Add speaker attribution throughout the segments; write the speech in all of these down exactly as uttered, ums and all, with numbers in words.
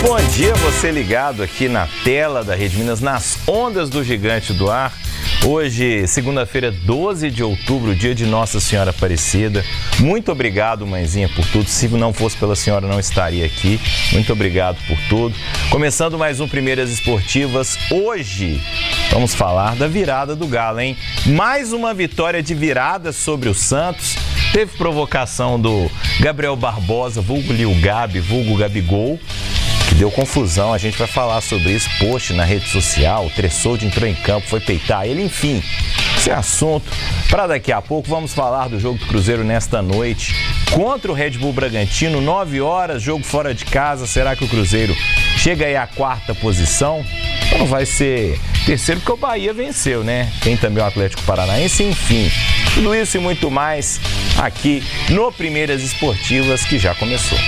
Speaker 1: Bom dia, você ligado aqui na tela da Rede Minas, nas ondas do Gigante do Ar. Hoje, segunda-feira, doze de outubro, dia de Nossa Senhora Aparecida. Muito obrigado, mãezinha, por tudo. Se não fosse pela senhora, não estaria aqui. Muito obrigado por tudo. Começando mais um Primeiras Esportivas. Hoje, vamos falar da virada do Galo, hein? Mais uma vitória de virada sobre o Santos. Teve provocação do Gabriel Barbosa, vulgo Lil Gabi, vulgo Gabigol, que deu confusão. A gente vai falar sobre isso, post na rede social, o Tressoldi entrou em campo, foi peitar ele, enfim, esse é assunto para daqui a pouco. Vamos falar do jogo do Cruzeiro nesta noite contra o Red Bull Bragantino, nove horas, jogo fora de casa. Será que o Cruzeiro chega aí à quarta posição? Ou não vai ser terceiro, porque o Bahia venceu, né? Tem também o Atlético Paranaense, enfim, tudo isso e muito mais aqui no Primeiras Esportivas, que já começou.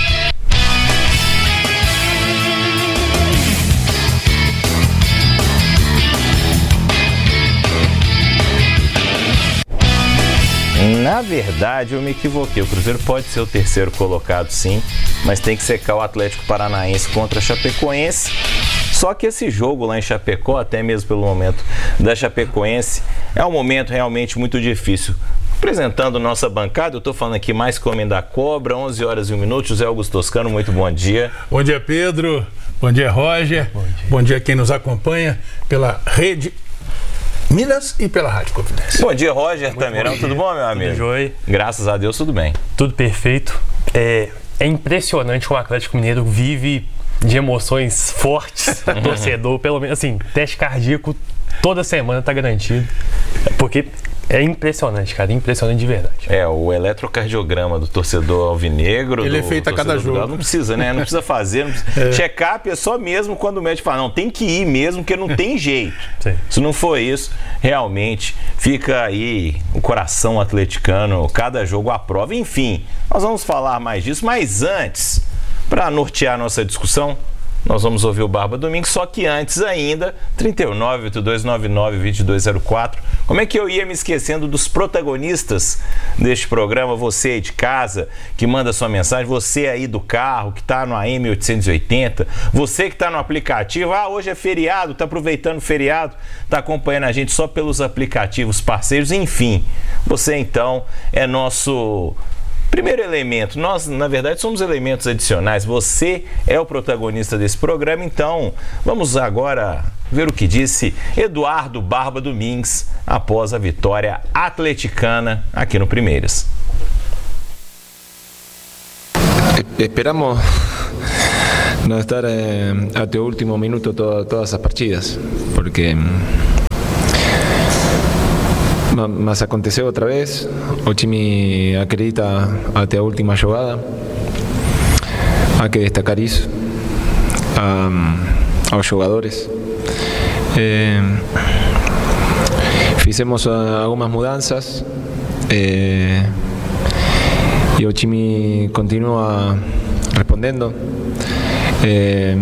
Speaker 1: Na verdade, eu me equivoquei. O Cruzeiro pode ser o terceiro colocado, sim, mas tem que secar o Atlético Paranaense contra a Chapecoense. Só que esse jogo lá em Chapecó, até mesmo pelo momento da Chapecoense, é um momento realmente muito difícil. Apresentando nossa bancada, eu estou falando aqui mais que o Homem da Cobra, onze horas e um minuto, José Augusto Toscano, muito bom dia.
Speaker 2: Bom dia, Pedro. Bom dia, Roger. Bom dia, bom dia a quem nos acompanha pela Rede Minas e pela Rádio Confidência.
Speaker 1: Bom dia, Roger Tamerão. Tudo bom, meu amigo?
Speaker 3: Tudo jóia.
Speaker 1: Graças a Deus, tudo bem.
Speaker 3: Tudo perfeito. É, é impressionante como o Atlético Mineiro vive de emoções fortes. Torcedor, pelo menos, assim, teste cardíaco toda semana tá garantido. Porque é impressionante, cara. Impressionante de verdade.
Speaker 1: É, o eletrocardiograma do torcedor alvinegro.
Speaker 2: Ele
Speaker 1: do
Speaker 2: é feito a cada jogo.
Speaker 1: Não precisa, né? Não precisa fazer. Não precisa. É. Check-up é só mesmo quando o médico fala, não, tem que ir mesmo, porque não tem jeito. Sim. Se não for isso, realmente fica aí o coração atleticano, cada jogo à prova. Enfim, nós vamos falar mais disso, mas antes, para nortear a nossa discussão, nós vamos ouvir o Barba Domingues, só que antes ainda, trinta e nove, oitenta e dois, noventa e nove, vinte e dois zero quatro. Como é que eu ia me esquecendo dos protagonistas deste programa? Você aí de casa, que manda sua mensagem, você aí do carro, que está no A M oitocentos e oitenta, você que está no aplicativo, ah, hoje é feriado, está aproveitando o feriado, está acompanhando a gente só pelos aplicativos parceiros, enfim, você então é nosso primeiro elemento. Nós, na verdade, somos elementos adicionais. Você é o protagonista desse programa, então vamos agora ver o que disse Eduardo Barba Domingues após a vitória atleticana aqui no Primeiras.
Speaker 4: Esperamos não estar eh, até o último minuto to todas as partidas, porque mas aconteceu outra vez. O time acredita até a última jogada. Há que destacar isso um, aos jogadores. Eh, fizemos algumas mudanças eh, e o time continua respondendo. Eh,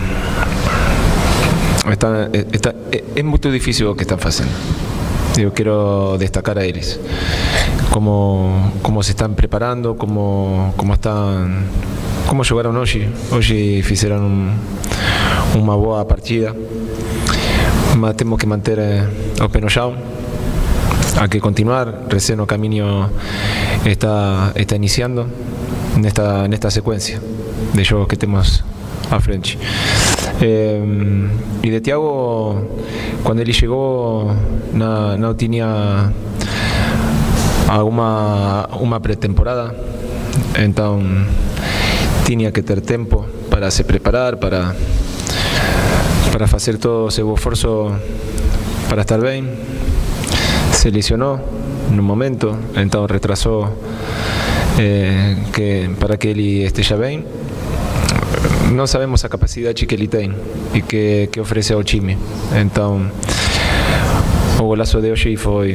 Speaker 4: está, está, é muito difícil o que estão fazendo. Eu quero destacar a eles, como, como se estão preparando, como, como, estão, como jogaram hoje. Hoje fizeram um, uma boa partida, mas temos que manter o pé no chão. Há que continuar, recém o caminho está, está iniciando nesta, nesta sequência de jogos que temos à frente. Eh, e de Thiago, quando ele chegou, não, não tinha alguma uma pré-temporada, então tinha que ter tempo para se preparar, para para fazer todo o seu esforço para estar bem. Se lesionou no momento, então retrasou eh, que, para que ele esteja bem. Não sabemos a capacidade que ele tem e que, que oferece ao time. Então, o golaço de hoje foi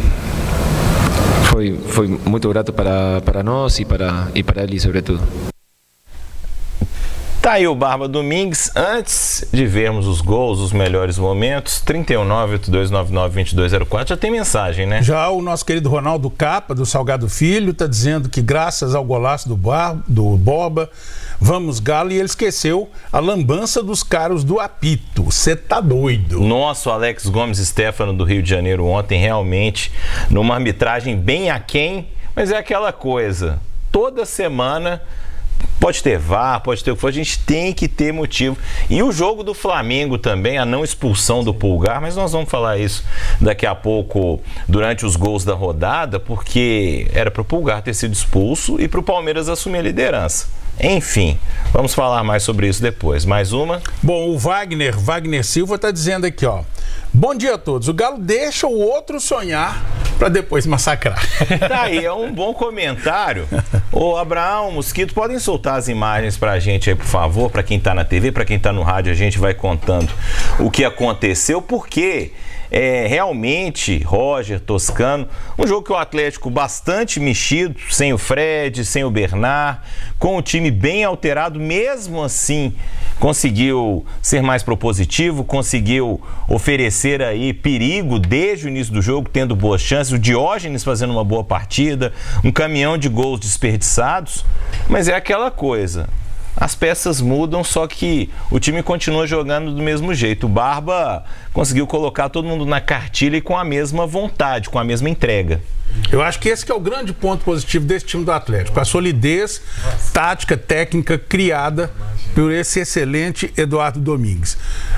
Speaker 4: foi foi muito grato para para nós e para e para ele sobretudo.
Speaker 1: Tá aí o Barba Domingues. Antes de vermos os gols, os melhores momentos, trinta e um, nove oito dois nove nove, dois dois zero quatro, já tem mensagem, né?
Speaker 2: Já o nosso querido Ronaldo Capa, do Salgado Filho, está dizendo que graças ao golaço do, Bar, do Borba, vamos Galo, e ele esqueceu a lambança dos caros do apito. Você tá doido.
Speaker 1: Nosso Alex Gomes Stefano do Rio de Janeiro ontem, realmente, numa arbitragem bem aquém, mas é aquela coisa, toda semana... Pode ter V A R, pode ter o que for, a gente tem que ter motivo. E o jogo do Flamengo também, a não expulsão do Pulgar, mas nós vamos falar isso daqui a pouco, durante os gols da rodada, porque era para o Pulgar ter sido expulso e para o Palmeiras assumir a liderança. Enfim, vamos falar mais sobre isso depois. Mais uma?
Speaker 2: Bom, o Wagner, Wagner Silva está dizendo aqui, ó. Bom dia a todos. O Galo deixa o outro sonhar para depois massacrar.
Speaker 1: Tá aí, é um bom comentário. Ô, Abraão, Mosquito, podem soltar as imagens pra gente aí, por favor, para quem tá na T V, para quem tá no rádio, a gente vai contando o que aconteceu, porque é realmente, Roger, Toscano, um jogo que o Atlético bastante mexido, sem o Fred, sem o Bernard, com o time bem alterado, mesmo assim conseguiu ser mais propositivo, conseguiu oferecer aí perigo desde o início do jogo, tendo boas chances, o Diógenes fazendo uma boa partida, um caminhão de gols desperdiçados, mas é aquela coisa, as peças mudam, só que o time continua jogando do mesmo jeito. O Barba conseguiu colocar todo mundo na cartilha e com a mesma vontade, com a mesma entrega.
Speaker 2: Eu acho que esse que é o grande ponto positivo desse time do Atlético, a solidez tática, técnica criada por esse excelente Eduardo Domingues.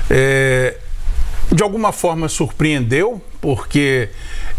Speaker 2: É, de alguma forma surpreendeu, porque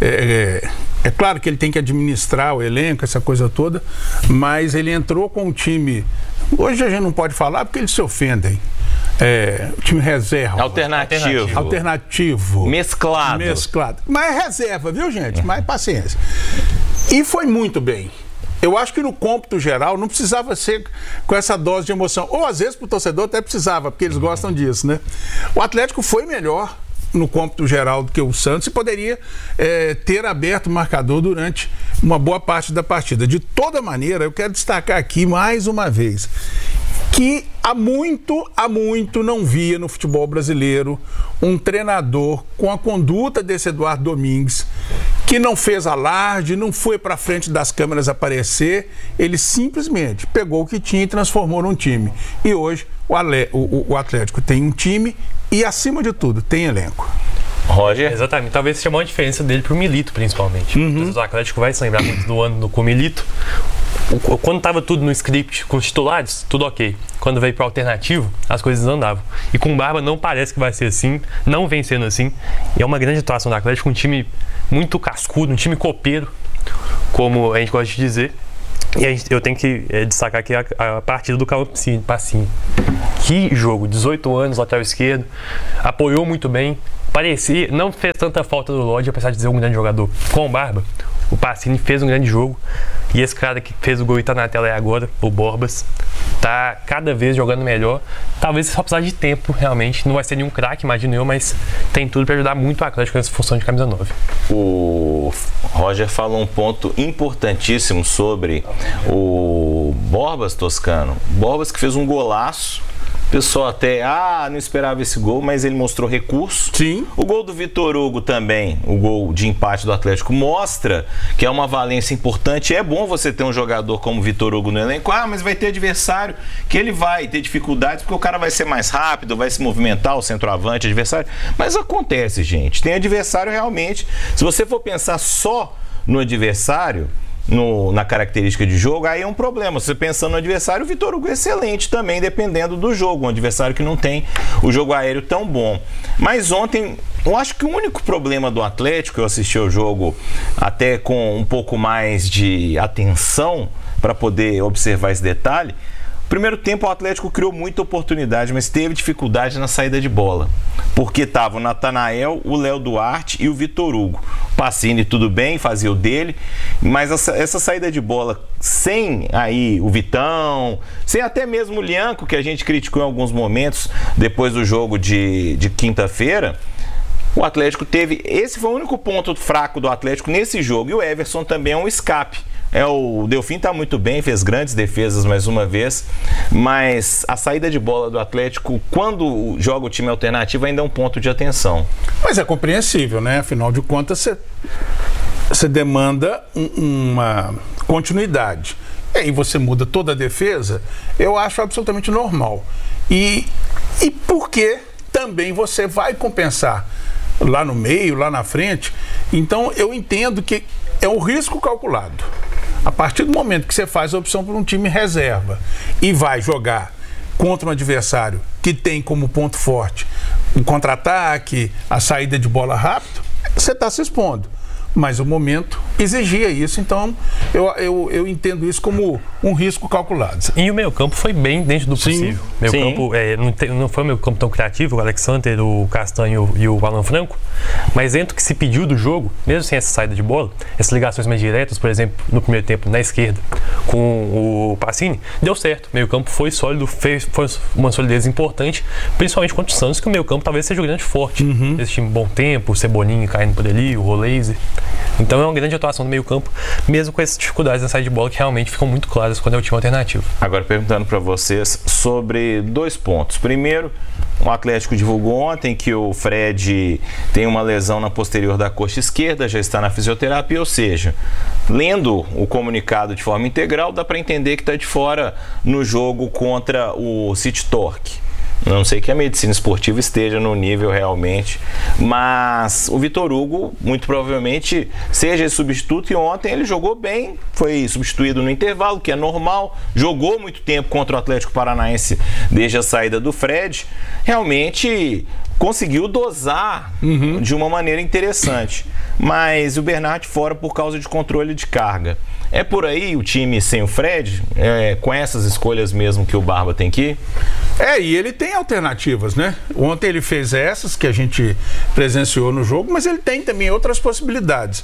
Speaker 2: é, é claro que ele tem que administrar o elenco, essa coisa toda, mas ele entrou com um time, hoje a gente não pode falar porque eles se ofendem. É, o time reserva.
Speaker 1: Alternativo.
Speaker 2: Alternativo.
Speaker 1: Mesclado.
Speaker 2: Mesclado. Mas é reserva, viu, gente? Mas paciência. E foi muito bem. Eu acho que no cômputo geral não precisava ser com essa dose de emoção. Ou às vezes pro torcedor até precisava, porque eles gostam disso, né? O Atlético foi melhor no cômputo geral do que o Santos e poderia é, ter aberto o marcador durante uma boa parte da partida. De toda maneira, eu quero destacar aqui mais uma vez que há muito, há muito não via no futebol brasileiro um treinador com a conduta desse Eduardo Domingues, que não fez alarde, não foi para frente das câmeras aparecer, ele simplesmente pegou o que tinha e transformou num time. E hoje o, Ale, o, o Atlético tem um time e, acima de tudo, tem elenco.
Speaker 1: Roger?
Speaker 3: Exatamente, talvez seja uma diferença dele pro Milito, principalmente. Uhum. O Atlético vai se lembrar muito do ano com o Milito. Quando estava tudo no script com os titulares, tudo ok. Quando veio para o alternativo, as coisas não andavam. E com o Barba não parece que vai ser assim, não vem sendo assim. E é uma grande atuação do Atlético, um time muito cascudo, um time copeiro, como a gente gosta de dizer. E a gente, eu tenho que é, destacar aqui a, a partida do Passinho. Que jogo, dezoito anos, lateral esquerdo, apoiou muito bem. Parecia, não fez tanta falta do Lodge, apesar de ser um grande jogador. Com o Barba, o Pacini fez um grande jogo. E esse cara que fez o gol e tá na tela aí agora, o Borbas, tá cada vez jogando melhor. Talvez só precisar de tempo, realmente. Não vai ser nenhum craque, imagino eu, mas tem tudo para ajudar muito o Atlético nessa função de camisa nove.
Speaker 1: O Roger falou um ponto importantíssimo sobre o Borbas, Toscano. Borbas que fez um golaço. O pessoal até, ah, não esperava esse gol, mas ele mostrou recurso.
Speaker 2: Sim.
Speaker 1: O gol do Vitor Hugo também, o gol de empate do Atlético, mostra que é uma valência importante. É bom você ter um jogador como o Vitor Hugo no elenco. Ah, mas vai ter adversário que ele vai ter dificuldades, porque o cara vai ser mais rápido, vai se movimentar, o centroavante, adversário. Mas acontece, gente. Tem adversário realmente. Se você for pensar só no adversário, No, na característica de jogo, aí é um problema. Você pensando no adversário, o Vitor Hugo é excelente também, dependendo do jogo. Um adversário que não tem o jogo aéreo tão bom. Mas ontem, eu acho que o único problema do Atlético, eu assisti ao jogo até com um pouco mais de atenção para poder observar esse detalhe. Primeiro tempo o Atlético criou muita oportunidade, mas teve dificuldade na saída de bola. Porque tava o Natanael, o Léo Duarte e o Vitor Hugo. Pacini tudo bem, fazia o dele, mas essa, essa saída de bola sem aí o Vitão, sem até mesmo o Lianco, que a gente criticou em alguns momentos depois do jogo de, de quinta-feira, o Atlético teve... Esse foi o único ponto fraco do Atlético nesse jogo. E o Everson também é um escape. É, o Delfim está muito bem, fez grandes defesas mais uma vez, mas a saída de bola do Atlético, quando joga o time alternativo, ainda é um ponto de atenção.
Speaker 2: Mas é compreensível, né? Afinal de contas, você, você demanda um, uma continuidade. E aí você muda toda a defesa, eu acho absolutamente normal. E, e porque também você vai compensar lá no meio, lá na frente. Então eu entendo que é um risco calculado. A partir do momento que você faz a opção por um time reserva e vai jogar contra um adversário que tem como ponto forte o contra-ataque, a saída de bola rápido, você está se expondo. Mas o momento exigia isso, então eu, eu, eu entendo isso como um risco calculado.
Speaker 3: E o meio campo foi bem dentro do possível. O meio campo é, não, te, não foi um meio campo tão criativo, o Alexander, o Castanho e o Alan Franco, mas dentro do que se pediu do jogo, mesmo sem essa saída de bola, essas ligações mais diretas, por exemplo, no primeiro tempo na esquerda com o Pacini, deu certo. O meio campo foi sólido, fez, foi uma solidez importante, principalmente contra o Santos, que o meio campo talvez seja o grande forte. Uhum. Esse time bom tempo, o Cebolinha caindo por ali, o Roleze. Então é uma grande atuação no meio campo, mesmo com essas dificuldades na saída de bola que realmente ficam muito claras quando é o time alternativo.
Speaker 1: Agora perguntando para vocês sobre dois pontos. Primeiro, o Atlético divulgou ontem que o Fred tem uma lesão na posterior da coxa esquerda, já está na fisioterapia, ou seja, lendo o comunicado de forma integral, dá para entender que está de fora no jogo contra o City Torque. Não sei que a medicina esportiva esteja no nível realmente, mas o Vitor Hugo muito provavelmente seja esse substituto, e ontem ele jogou bem, foi substituído no intervalo, que é normal, jogou muito tempo contra o Atlético Paranaense desde a saída do Fred, realmente conseguiu dosar uhum. de uma maneira interessante, mas o Bernard fora por causa de controle de carga. É por aí o time sem o Fred, é, com essas escolhas mesmo que o Barba tem que ir?
Speaker 2: É, e ele tem alternativas, né? Ontem ele fez essas que a gente presenciou no jogo, mas ele tem também outras possibilidades.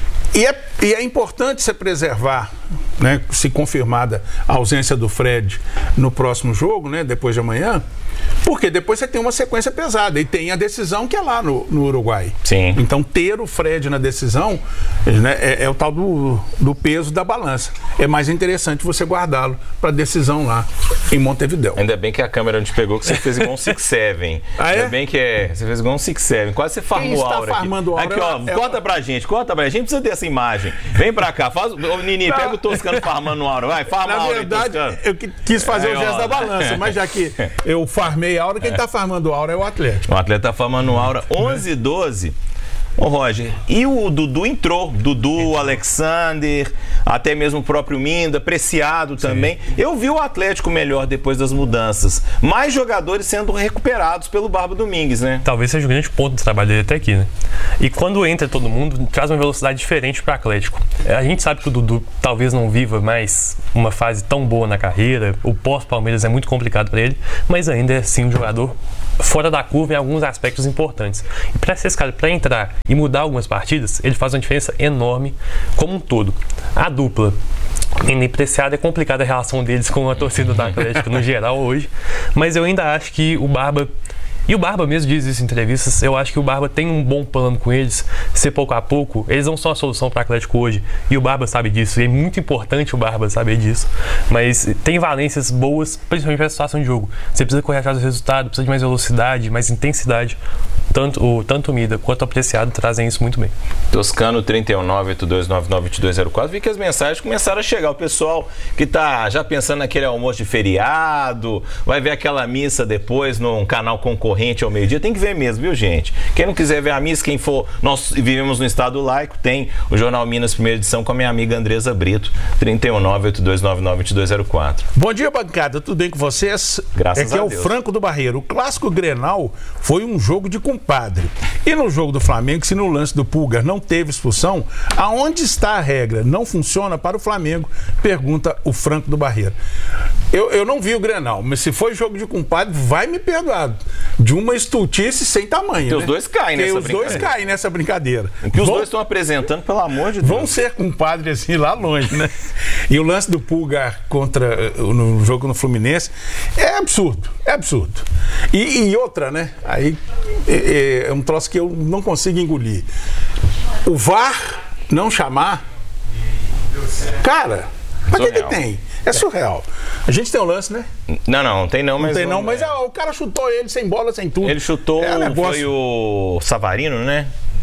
Speaker 2: E é, e é importante você preservar, né, se confirmada a ausência do Fred no próximo jogo, né, depois de amanhã, porque depois você tem uma sequência pesada e tem a decisão que é lá no, no Uruguai.
Speaker 1: Sim.
Speaker 2: Então ter o Fred na decisão, né, é, é o tal do, do peso da balança. É mais interessante você guardá-lo para a decisão lá em Montevidéu.
Speaker 1: Ainda bem que a câmera não te pegou, que você fez igual um six seven.
Speaker 2: Ah, é?
Speaker 1: Ainda bem que é, você fez igual um six seven. Quase você farmou a aura
Speaker 2: farmando
Speaker 1: aqui.
Speaker 2: Aura
Speaker 1: aqui, ó,
Speaker 2: é,
Speaker 1: corta
Speaker 2: é,
Speaker 1: pra gente, corta pra gente. A gente precisa dessa imagem. Vem pra cá, faz, ô Nini, pega o Toscano farmando a aura. Vai, farma a aura.
Speaker 2: Na verdade, eu quis fazer é, o gesto ó, da balança, mas já que eu farmei a aura, quem tá farmando a aura é o Atlético.
Speaker 1: O Atlético tá farmando a aura onze e doze. Ô Roger, e o Dudu entrou, Dudu, Alexander, até mesmo o próprio Minda, Preciado também. Sim. Eu vi o Atlético melhor depois das mudanças. Mais jogadores sendo recuperados pelo Barba Domingues, né?
Speaker 3: Talvez seja o grande ponto do trabalho dele até aqui, né? E quando entra todo mundo, traz uma velocidade diferente para o Atlético. A gente sabe que o Dudu talvez não viva mais uma fase tão boa na carreira, o pós-Palmeiras é muito complicado para ele, mas ainda é sim um jogador fora da curva em alguns aspectos importantes. E para ser esse cara, para entrar e mudar algumas partidas, ele faz uma diferença enorme como um todo. A dupla Nini e Preciado, é complicada a relação deles com a torcida do Atlético no geral hoje, mas eu ainda acho que o Barba, e o Barba mesmo diz isso em entrevistas, eu acho que o Barba tem um bom plano com eles, ser pouco a pouco, eles não são a solução para o Atlético hoje, e o Barba sabe disso, e é muito importante o Barba saber disso, mas tem valências boas, principalmente para a situação de jogo. Você precisa correr atrás do resultado, precisa de mais velocidade, mais intensidade. Tanto o, tanto o Mida quanto o Preciado trazem isso muito bem.
Speaker 1: Toscano trinta e um, nove oito dois nove nove oito dois zero quatro. Vi que as mensagens começaram a chegar. O pessoal que tá já pensando naquele almoço de feriado, vai ver aquela missa depois num canal concorrente ao meio-dia. Tem que ver mesmo, viu, gente? Quem não quiser ver a missa, quem for... Nós vivemos no estado laico, tem o Jornal Minas, primeira edição, com a minha amiga Andresa Brito, trinta e um, nove oito dois nove nove oito dois zero quatro.
Speaker 2: Bom dia, bancada. Tudo bem com vocês?
Speaker 1: Graças
Speaker 2: Aqui
Speaker 1: a
Speaker 2: é
Speaker 1: Deus.
Speaker 2: o Franco do Barreiro. O clássico Grenal foi um jogo de compadre. E no jogo do Flamengo, se no lance do Pulgar não teve expulsão, aonde está a regra? Não funciona para o Flamengo? Pergunta o Franco do Barreiro. Eu, eu não vi o Grenal, mas se foi jogo de compadre, vai me perdoar. De uma estultice sem tamanho.
Speaker 1: Que
Speaker 2: né?
Speaker 1: os dois caem
Speaker 2: que
Speaker 1: nessa
Speaker 2: os
Speaker 1: brincadeira.
Speaker 2: dois caem nessa brincadeira.
Speaker 1: O que os
Speaker 2: vão,
Speaker 1: dois estão apresentando, pelo amor de Deus.
Speaker 2: Vão ser compadre assim lá longe, né? E o lance do Pulgar contra no jogo no Fluminense é absurdo, é absurdo. E, e outra, né? Aí é, é um troço que eu não consigo engolir. O V A R não chamar Cara, mas o que, que
Speaker 1: Surreal.
Speaker 2: tem? É surreal. A gente tem um lance, né?
Speaker 1: Não, não, não tem não, mas...
Speaker 2: Não tem não,
Speaker 1: vamos-
Speaker 2: mas ah, o cara chutou ele sem bola, sem tudo.
Speaker 1: Ele chutou,
Speaker 2: É um negócio.
Speaker 1: foi o Savarino, né?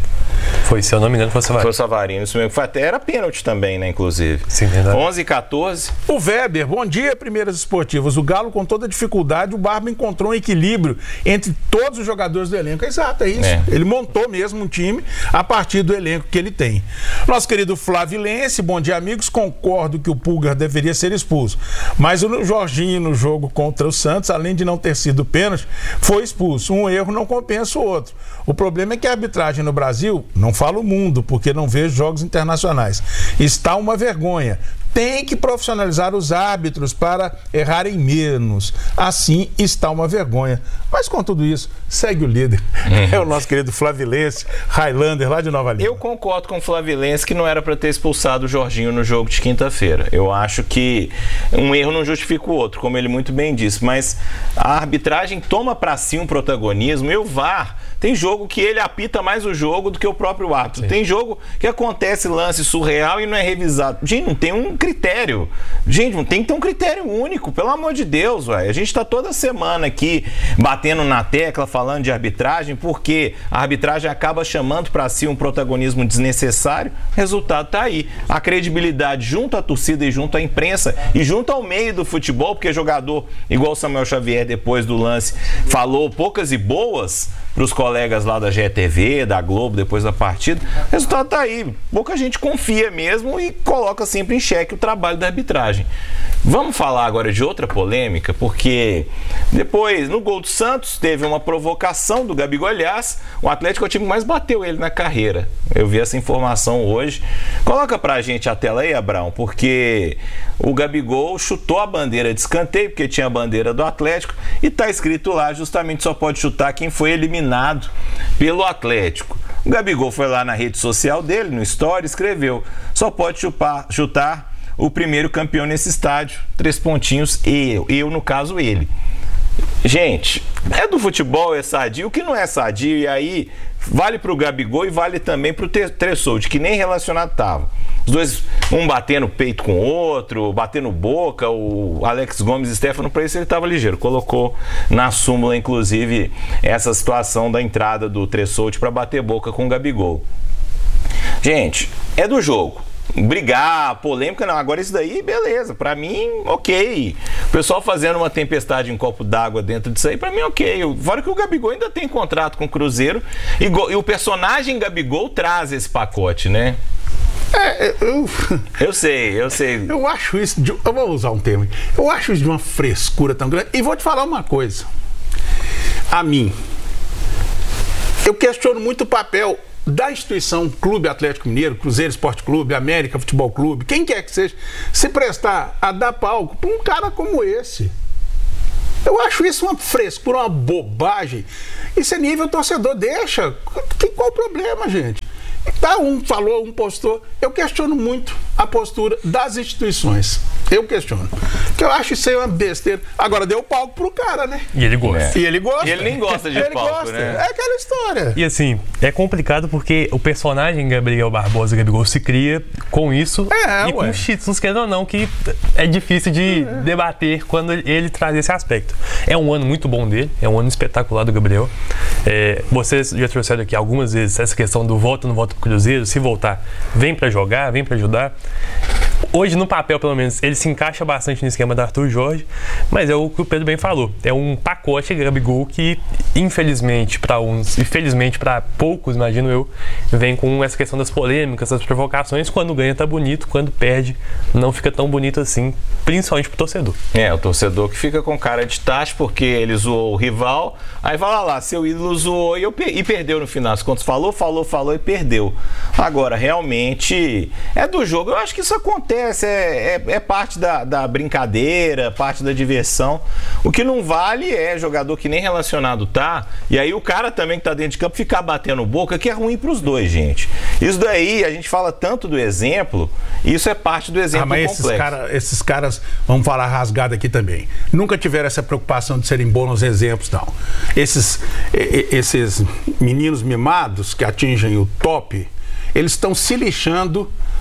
Speaker 3: Foi, se eu não me engano, foi o
Speaker 1: Foi
Speaker 3: Savarino.
Speaker 1: o Savarino, isso mesmo. Foi até, era pênalti também, né, inclusive.
Speaker 3: Sim, verdade.
Speaker 1: onze e quatorze.
Speaker 2: O Weber, bom dia, Primeiras Esportivas. O Galo, com toda dificuldade, o Barba encontrou um equilíbrio entre todos os jogadores do elenco. Exato, é isso.
Speaker 1: É.
Speaker 2: Ele montou mesmo um time a partir do elenco que ele tem. Nosso querido Flavilense, bom dia, amigos. Concordo que o Pulgar deveria ser expulso. Mas o Jorginho, no jogo contra o Santos, além de não ter sido pênalti, foi expulso. Um erro não compensa o outro. O problema é que a arbitragem no Brasil, não fala o mundo, porque não vejo jogos internacionais, está uma vergonha. Tem que profissionalizar os árbitros para errarem menos. Assim está uma vergonha. Mas com tudo isso, segue o líder.
Speaker 1: Uhum.
Speaker 2: É o nosso querido Flavilense, Highlander, lá de Nova Lima.
Speaker 1: Eu concordo com o Flavilense que não era para ter expulsado o Jorginho no jogo de quinta-feira. Eu acho que um erro não justifica o outro, como ele muito bem disse, mas a arbitragem toma para si um protagonismo e o V A R tem jogo que ele apita mais o jogo do que o próprio árbitro. Sim. Tem jogo que acontece lance surreal e não é revisado. Gente, não tem um critério. Gente, não tem que ter um critério único, pelo amor de Deus, ué. A gente tá toda semana aqui batendo na tecla, falando de arbitragem, porque a arbitragem acaba chamando para si um protagonismo desnecessário. O resultado tá aí. A credibilidade junto à torcida e junto à imprensa e junto ao meio do futebol, porque jogador, igual o Samuel Xavier, depois do lance, falou poucas e boas para os colegas lá da G E T V, da Globo, depois da partida. O resultado tá aí. Pouca gente confia mesmo e coloca sempre em xeque o trabalho da arbitragem. Vamos falar agora de outra polêmica, porque depois, no gol do Santos, teve uma provocação do Gabigol. Aliás, o Atlético é o time que mais bateu ele na carreira. Eu vi essa informação hoje. Coloca pra gente a tela aí, Abraão, porque o Gabigol chutou a bandeira de escanteio, porque tinha a bandeira do Atlético, e tá escrito lá, justamente só pode chutar quem foi eliminado pelo Atlético. O Gabigol foi lá na rede social dele, no Story, escreveu: só pode chupar, chutar o primeiro campeão nesse estádio, três pontinhos, eu, eu no caso ele. Gente, é do futebol, é sadio, o que não é sadio, e aí vale pro Gabigol e vale também pro Tressoldi, que nem relacionado tava. Os dois, um batendo peito com o outro, batendo boca, o Alex Gomes e Stefano, pra isso ele tava ligeiro. Colocou na súmula, inclusive, essa situação da entrada do Tressoldi pra bater boca com o Gabigol. Gente, é do jogo. Brigar, polêmica, não. Agora isso daí, beleza. Pra mim, ok. O pessoal fazendo uma tempestade em copo d'água dentro disso aí, pra mim, ok. Fora que o Gabigol ainda tem contrato com o Cruzeiro e, e o personagem Gabigol traz esse pacote, né?
Speaker 2: É, eu...
Speaker 1: Eu sei, eu sei.
Speaker 2: Eu acho isso, de, eu vou usar um termo, eu acho isso de uma frescura tão grande. E vou te falar uma coisa. A mim, eu questiono muito o papel da instituição Clube Atlético Mineiro, Cruzeiro Esporte Clube, América Futebol Clube, quem quer que seja, se prestar a dar palco para um cara como esse. Eu acho isso uma frescura, uma bobagem. Isso é nível torcedor, deixa. Tem qual o problema, gente? Tá, um falou, um postou. Eu questiono muito a postura das instituições. Eu questiono. Porque eu acho isso aí uma besteira. Agora deu palco pro cara, né?
Speaker 3: E ele gosta.
Speaker 2: E ele gosta.
Speaker 1: E ele nem gosta de
Speaker 2: ele
Speaker 1: palco,
Speaker 2: gosta.
Speaker 1: né?
Speaker 2: É aquela história.
Speaker 3: E assim, é complicado porque o personagem Gabriel Barbosa Gabigol se cria com isso
Speaker 2: É,
Speaker 3: e com
Speaker 2: ué.
Speaker 3: os títulos, querendo ou não, que é difícil de
Speaker 2: É.
Speaker 3: debater quando ele traz esse aspecto. É um ano muito bom dele, é um ano espetacular do Gabriel. É, vocês já trouxeram aqui algumas vezes essa questão do voto no voto pro Cruzeiro, se voltar, vem pra jogar, vem pra ajudar. Hoje, no papel, pelo menos, ele se encaixa bastante no esquema do Arthur Jorge, mas é o que o Pedro bem falou. É um pacote Gabigol que, infelizmente, para uns e felizmente para poucos, imagino eu, vem com essa questão das polêmicas, das provocações. Quando ganha tá bonito, quando perde não fica tão bonito assim, principalmente pro torcedor.
Speaker 1: É, o torcedor que fica com cara de tacho porque ele zoou o rival, aí vai lá, lá seu ídolo zoou e, eu, e perdeu no final. As contas, falou, falou, falou e perdeu. Agora, realmente, é do jogo. Eu acho que isso acontece, é, é, é parte da, da brincadeira, parte da diversão. O que não vale é jogador que nem relacionado tá, e aí o cara também que tá dentro de campo ficar batendo boca, que é ruim pros dois, gente. Isso daí, a gente fala tanto do exemplo, isso é parte do exemplo
Speaker 2: Ah, mas
Speaker 1: complexo.
Speaker 2: esses, cara, esses caras, vamos falar rasgado aqui também, nunca tiveram essa preocupação de serem bons exemplos, não. Esses, e- e- esses meninos mimados que atingem o top, eles estão se lixando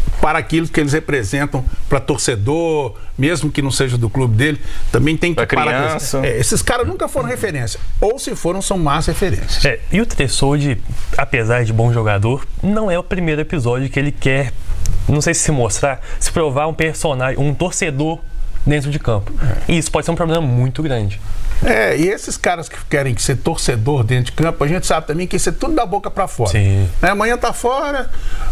Speaker 2: para aquilo que eles representam para torcedor, mesmo que não seja do clube dele, também tem que
Speaker 1: pra
Speaker 2: parar.
Speaker 1: Criança.
Speaker 2: É, esses caras nunca foram referência, ou se foram, são más referências.
Speaker 3: É, e o Tressoldi, apesar de bom jogador, não é o primeiro episódio que ele quer, não sei se se mostrar, se provar um personagem, um torcedor dentro de campo. É. E isso pode ser um problema muito grande.
Speaker 2: É, e esses caras que querem ser torcedor dentro de campo, a gente sabe também que isso é tudo da boca pra fora.
Speaker 3: Sim.
Speaker 2: Né? Amanhã tá fora,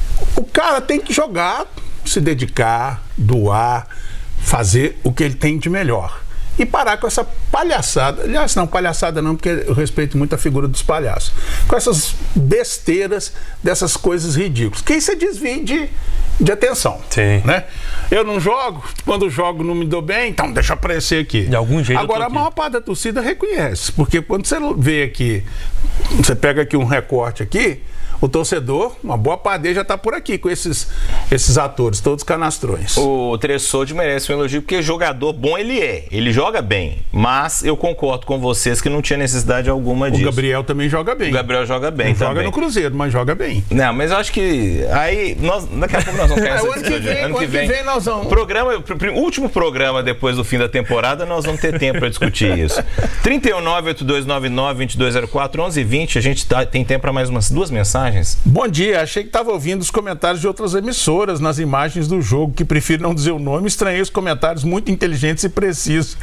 Speaker 2: o cara tem que jogar, se dedicar, doar, fazer o que ele tem de melhor. E parar com essa palhaçada. Aliás, não, palhaçada não, porque eu respeito muito a figura dos palhaços. Com essas besteiras, dessas coisas ridículas. Que isso é desvio de, de atenção.
Speaker 3: Sim.
Speaker 2: Né? Eu não jogo, quando jogo não me dou bem, então deixa aparecer aqui.
Speaker 3: De algum jeito.
Speaker 2: Agora, a maior parte da torcida reconhece. Porque quando você vê aqui, você pega aqui um recorte aqui, o torcedor, uma boa parte dele já está por aqui com esses, esses atores, todos canastrões.
Speaker 1: O Tressoldi merece um elogio, porque jogador bom ele é. Ele joga bem. Mas eu concordo com vocês que não tinha necessidade alguma disso.
Speaker 2: O Gabriel também joga bem.
Speaker 1: O Gabriel joga bem
Speaker 2: não
Speaker 1: também.
Speaker 2: Joga no Cruzeiro, mas joga bem.
Speaker 1: Não, mas eu acho que aí nós, daqui a pouco nós vamos ter essa
Speaker 2: é, ano que vem, ano que vem, vem nós vamos.
Speaker 1: Programa, último programa depois do fim da temporada, nós vamos ter tempo para discutir isso. trinta e um, nove oito dois nove nove, vinte e dois zero quatro, onze e vinte, a gente tá, tem tempo para mais umas duas mensagens.
Speaker 2: Bom dia, achei que estava ouvindo os comentários de outras emissoras nas imagens do jogo, que prefiro não dizer o nome, estranhei os comentários muito inteligentes e precisos.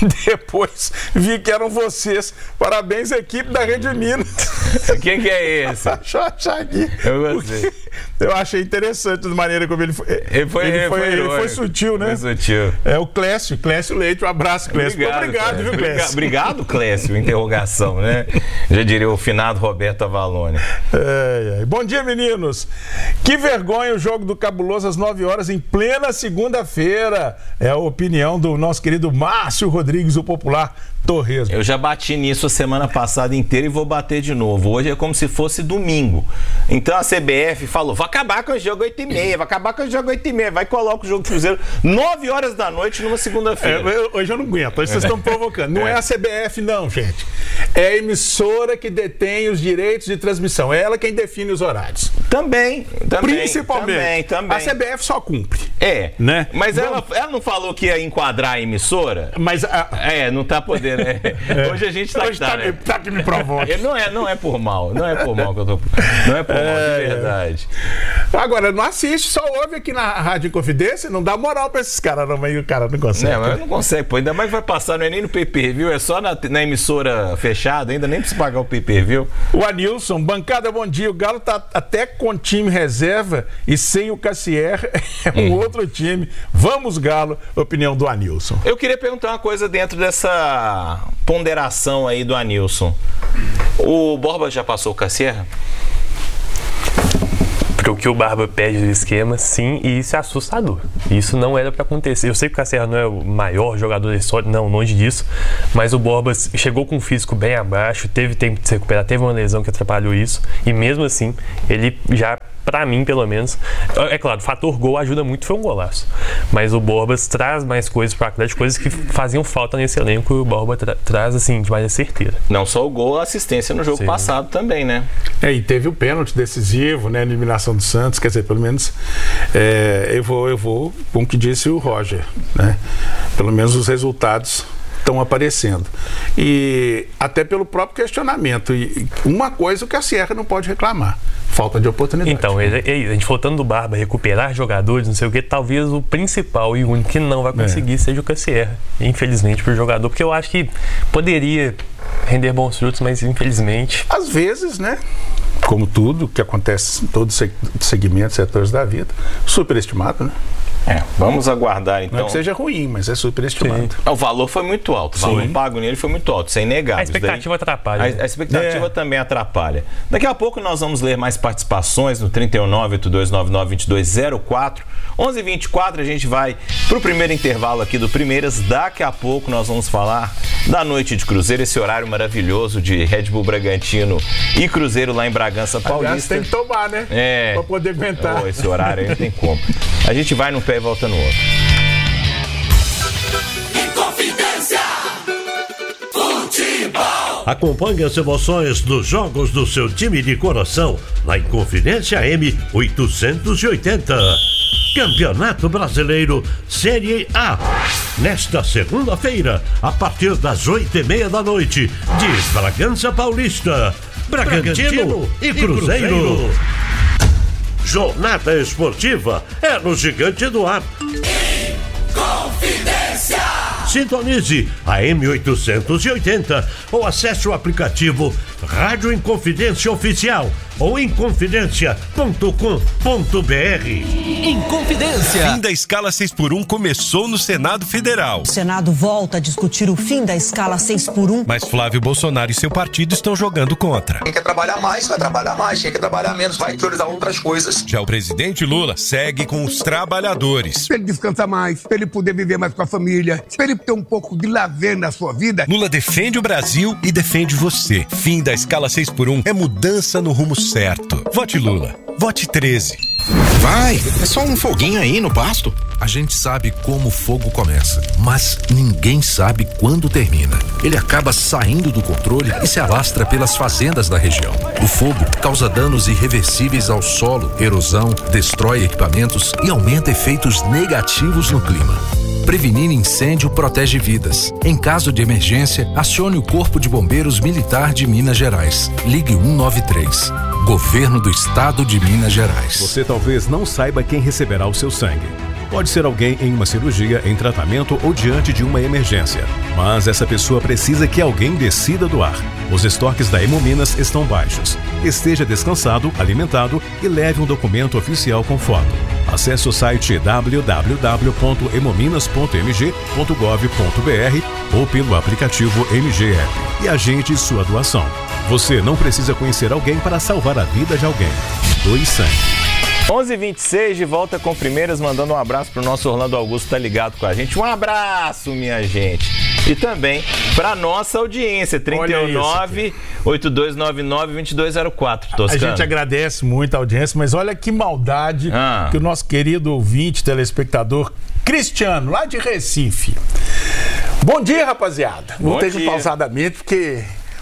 Speaker 2: Depois vi que eram vocês. Parabéns, equipe da Rede Minas.
Speaker 1: Quem que é esse?
Speaker 2: Deixa eu achar aqui.
Speaker 1: Eu gostei.
Speaker 2: Eu achei interessante a maneira como ele foi.
Speaker 1: Ele foi,
Speaker 2: ele
Speaker 1: ele
Speaker 2: foi,
Speaker 1: foi,
Speaker 2: ele foi sutil, né?
Speaker 1: Foi sutil.
Speaker 2: É o Clécio, Clécio Leite. Um abraço, Clécio.
Speaker 1: Obrigado,
Speaker 2: obrigado
Speaker 1: Clécio.
Speaker 2: viu, Clécio?
Speaker 1: Obrigado, Clécio. Interrogação, né? Já diria o finado Roberto Avalone.
Speaker 2: É, é. Bom dia, meninos. Que vergonha o jogo do Cabuloso às nove horas em plena segunda-feira. É a opinião do nosso querido Márcio Rodrigues, o popular Torresmo.
Speaker 1: Eu já bati nisso a semana passada inteira e vou bater de novo. Hoje é como se fosse domingo. Então a C B F falou, vai acabar com o jogo oito e meia, vai acabar com o jogo oito e meia, vai colocar o jogo do Cruzeiro nove horas da noite numa segunda-feira.
Speaker 2: É, hoje eu não aguento, hoje vocês estão provocando. Não é. é a C B F não, gente. É a emissora que detém os direitos de transmissão. É ela quem define os horários.
Speaker 1: Também, também.
Speaker 2: Principalmente.
Speaker 1: Também, também.
Speaker 2: A C B F só cumpre.
Speaker 1: É,
Speaker 2: né?
Speaker 1: Mas ela, ela não falou que ia enquadrar a emissora?
Speaker 2: Mas a...
Speaker 1: É, não tá podendo. É. É. Hoje a gente tá,
Speaker 2: Hoje
Speaker 1: tá,
Speaker 2: tá,
Speaker 1: né?
Speaker 2: tá que me provoca.
Speaker 1: Não é, não é por mal, não é por mal que eu tô. Não é por mal,
Speaker 2: é,
Speaker 1: de verdade.
Speaker 2: Agora, não assiste, só ouve aqui na Rádio Inconfidência, não dá moral pra esses caras, não, mas o cara não consegue.
Speaker 1: Não, mas não consegue, pô. Ainda mais vai passar, não é nem no pay-per-view, é só na, na emissora fechada, ainda nem precisa pagar o pay-per-view.
Speaker 2: O Anilson, bancada, bom dia. O Galo tá até com time reserva e sem o Cassier é um hum. outro time. Vamos, Galo, opinião do Anilson.
Speaker 1: Eu queria perguntar uma coisa dentro dessa ponderação aí do Anilson. O Borba já passou o Cassier?
Speaker 3: O que o Barba pede do esquema, sim, e isso é assustador. Isso não era para acontecer. Eu sei que o Cassier não é o maior jogador da história, não, longe disso, mas o Borba chegou com o físico bem abaixo, teve tempo de se recuperar, teve uma lesão que atrapalhou isso, e mesmo assim, ele já, pra mim, pelo menos, é claro, o fator gol ajuda muito, foi um golaço, mas o Borbas traz mais coisas para o Atlético, coisas que faziam falta nesse elenco, e o Borba tra traz, assim, de mais certeira.
Speaker 1: Não só o gol, a assistência no jogo sim. passado também, né?
Speaker 2: É, e teve o pênalti decisivo, né, a eliminação do Santos, quer dizer, pelo menos é, eu vou, eu vou com o que disse o Roger, né? Pelo menos os resultados estão aparecendo. E até pelo próprio questionamento. E uma coisa que a Sierra não pode reclamar: falta de oportunidade.
Speaker 3: Então, ele, ele, a gente voltando do Barba, recuperar jogadores, não sei o que, talvez o principal e o único que não vai conseguir é. seja o Cassier, infelizmente, pro jogador, porque eu acho que poderia render bons frutos, mas infelizmente...
Speaker 2: Às vezes, né? Como tudo que acontece em todos os segmentos, setores da vida, superestimado, né?
Speaker 1: É, vamos aguardar então.
Speaker 2: Não é que seja ruim, mas é superestimado.
Speaker 1: O valor foi muito alto, o valor Sim. pago nele foi muito alto, isso é inegável.
Speaker 3: A expectativa daí, atrapalha.
Speaker 1: A, a expectativa é. também atrapalha. Daqui a pouco nós vamos ler mais participações no trinta e um, nove oito dois nove nove, vinte e dois zero quatro. onze e vinte e quatro, a gente vai pro primeiro intervalo aqui do Primeiras. Daqui a pouco nós vamos falar da noite de Cruzeiro, esse horário maravilhoso de Red Bull Bragantino e Cruzeiro lá em Bragança Paulista.
Speaker 2: Aliás, tem que tomar, né?
Speaker 1: É.
Speaker 2: Pra poder aguentar.
Speaker 1: Oh, esse horário aí não tem como. A gente vai num pé e volta no outro.
Speaker 5: Inconfidência Futebol.
Speaker 6: Acompanhe as emoções dos jogos do seu time de coração na Inconfidência A M oitocentos e oitenta. Campeonato Brasileiro Série A. Nesta segunda-feira, a partir das oito e meia da noite, de Bragança Paulista, Bragantino e Cruzeiro. Jornada esportiva é no Gigante do Ar.
Speaker 5: Inconfidência!
Speaker 6: Sintonize a M oitocentos e oitenta ou acesse o aplicativo Rádio Inconfidência Oficial ou inconfidência ponto com ponto b r.
Speaker 5: Inconfidência.
Speaker 7: Fim da escala seis por um começou no Senado Federal.
Speaker 8: O Senado volta a discutir o fim da escala seis por um.
Speaker 7: Mas Flávio Bolsonaro e seu partido estão jogando contra.
Speaker 9: Quem quer trabalhar mais, vai trabalhar mais. Quem quer trabalhar menos, vai priorizar outras coisas.
Speaker 7: Já o presidente Lula segue com os trabalhadores.
Speaker 10: Pra ele descansar mais, pra ele poder viver mais com a família, pra ele ter um pouco de lazer na sua vida.
Speaker 7: Lula defende o Brasil e defende você. Fim da escala seis por um é mudança no rumo certo. Vote Lula. Vote treze.
Speaker 11: Vai, é só um foguinho aí no pasto.
Speaker 12: A gente sabe como o fogo começa, mas ninguém sabe quando termina. Ele acaba saindo do controle e se alastra pelas fazendas da região. O fogo causa danos irreversíveis ao solo, erosão, destrói equipamentos e aumenta efeitos negativos no clima. Prevenir incêndio protege vidas. Em caso de emergência, acione o Corpo de Bombeiros Militar de Minas Gerais. Ligue um nove três. Governo do Estado de Minas Gerais.
Speaker 13: Você talvez não saiba quem receberá o seu sangue. Pode ser alguém em uma cirurgia, em tratamento ou diante de uma emergência. Mas essa pessoa precisa que alguém decida doar. Os estoques da Hemominas estão baixos. Esteja descansado, alimentado e leve um documento oficial com foto. Acesse o site w w w ponto hemominas ponto m g ponto gov ponto b r ou pelo aplicativo M G App e agende sua doação. Você não precisa conhecer alguém para salvar a vida de alguém. Doe sangue.
Speaker 1: onze e vinte e seis, de volta com Primeiras, mandando um abraço pro nosso Orlando Augusto, tá ligado com a gente. Um abraço, minha gente. E também pra nossa audiência, trinta e nove, oito dois nove nove, dois dois zero quatro. Toscano.
Speaker 2: A gente agradece muito a audiência, mas olha que maldade ah. que o nosso querido ouvinte, telespectador, Cristiano, lá de Recife. Bom dia, rapaziada.
Speaker 1: Bom
Speaker 2: Voltei
Speaker 1: dia.
Speaker 2: de pausadamente, porque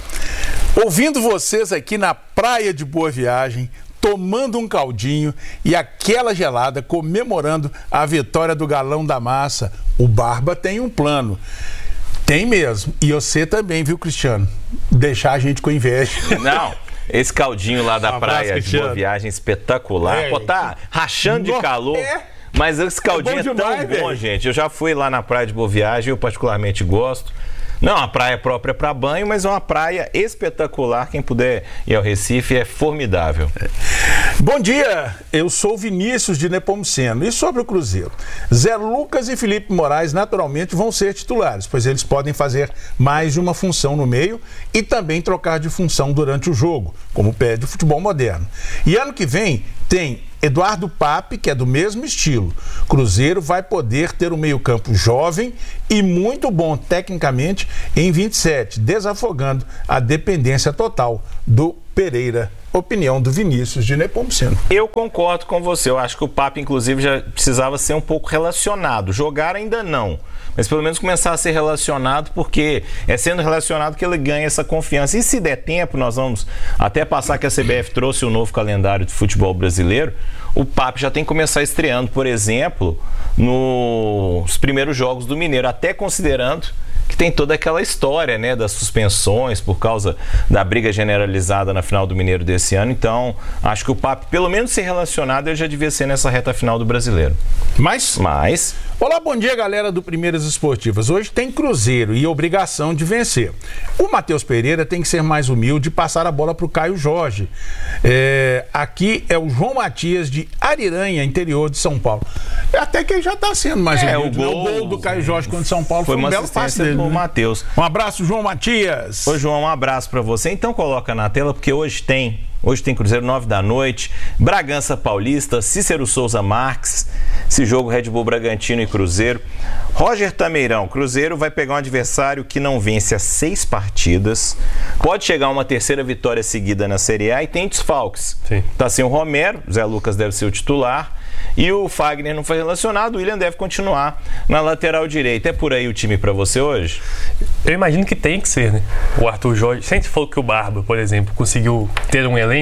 Speaker 2: ouvindo vocês aqui na praia de Boa Viagem, tomando um caldinho e aquela gelada, comemorando a vitória do Galão da Massa, o Barba tem um plano. Tem mesmo. E você também, viu, Cristiano? Deixar a gente com inveja.
Speaker 1: Não, esse caldinho lá da
Speaker 2: Um
Speaker 1: praia
Speaker 2: abraço,
Speaker 1: de
Speaker 2: Cristiano.
Speaker 1: Boa Viagem, espetacular.
Speaker 2: É,
Speaker 1: Pô, tá rachando de
Speaker 2: no-
Speaker 1: calor.
Speaker 2: é.
Speaker 1: Mas esse caldinho é,
Speaker 2: É bom demais,
Speaker 1: tão bom,
Speaker 2: velho.
Speaker 1: gente. Eu já fui lá na praia de Boa Viagem, eu particularmente gosto. Não é uma praia própria para banho, mas é uma praia espetacular. Quem puder ir ao Recife é formidável.
Speaker 2: Bom dia, eu sou Vinícius de Nepomuceno. E sobre o Cruzeiro? Zé Lucas e Felipe Moraes naturalmente vão ser titulares, pois eles podem fazer mais de uma função no meio e também trocar de função durante o jogo, como pede o futebol moderno. E ano que vem tem Eduardo Pape, que é do mesmo estilo. Cruzeiro vai poder ter um meio-campo jovem e muito bom tecnicamente em vinte e sete, desafogando a dependência total do Pereira. Opinião do Vinícius de Nepomuceno.
Speaker 1: Eu concordo com você. Eu acho que o Papo, inclusive, já precisava ser um pouco relacionado. Jogar ainda não, mas pelo menos começar a ser relacionado, porque é sendo relacionado que ele ganha essa confiança. E se der tempo, nós vamos até passar que a C B F trouxe o novo calendário de futebol brasileiro. O Papo já tem que começar estreando, por exemplo, nos primeiros jogos do Mineiro, até considerando que tem toda aquela história, né, das suspensões por causa da briga generalizada na final do Mineiro desse ano. Então, acho que o Papo, pelo menos ser relacionado, ele já devia ser nessa reta final do Brasileiro.
Speaker 2: Mas...
Speaker 1: Mas...
Speaker 2: Olá, bom dia, galera do Primeiras Esportivas. Hoje tem Cruzeiro e obrigação de vencer. O Matheus Pereira tem que ser mais humilde e passar a bola para o Caio Jorge. É, aqui é o João Matias de Ariranha, interior de São Paulo. Até que ele já está sendo mais
Speaker 1: É,
Speaker 2: humilde.
Speaker 1: o
Speaker 2: né?
Speaker 1: gol-
Speaker 2: O gol do Caio Jorge contra São Paulo foi,
Speaker 1: Foi
Speaker 2: um
Speaker 1: uma
Speaker 2: belo passe
Speaker 1: assistência
Speaker 2: dele.
Speaker 1: do
Speaker 2: né?
Speaker 1: Matheus.
Speaker 2: Um abraço, João Matias.
Speaker 1: Ô, João, um abraço pra você. Então coloca na tela, porque hoje tem Hoje tem Cruzeiro, nove da noite, Bragança Paulista, Cícero Souza Marques, esse jogo Red Bull Bragantino e Cruzeiro. Roger Tameirão, Cruzeiro vai pegar um adversário que não vence há seis partidas, pode chegar a uma terceira vitória seguida na Série A e tem desfalques.
Speaker 3: Sim.
Speaker 1: Tá sem o Romero, Zé Lucas deve ser o titular. E o Fagner não foi relacionado, o William deve continuar na lateral direita. É por aí o time pra você hoje?
Speaker 3: Eu imagino que tem que ser, né? O Arthur Jorge, sempre falou que o Barba, por exemplo, conseguiu ter um elenco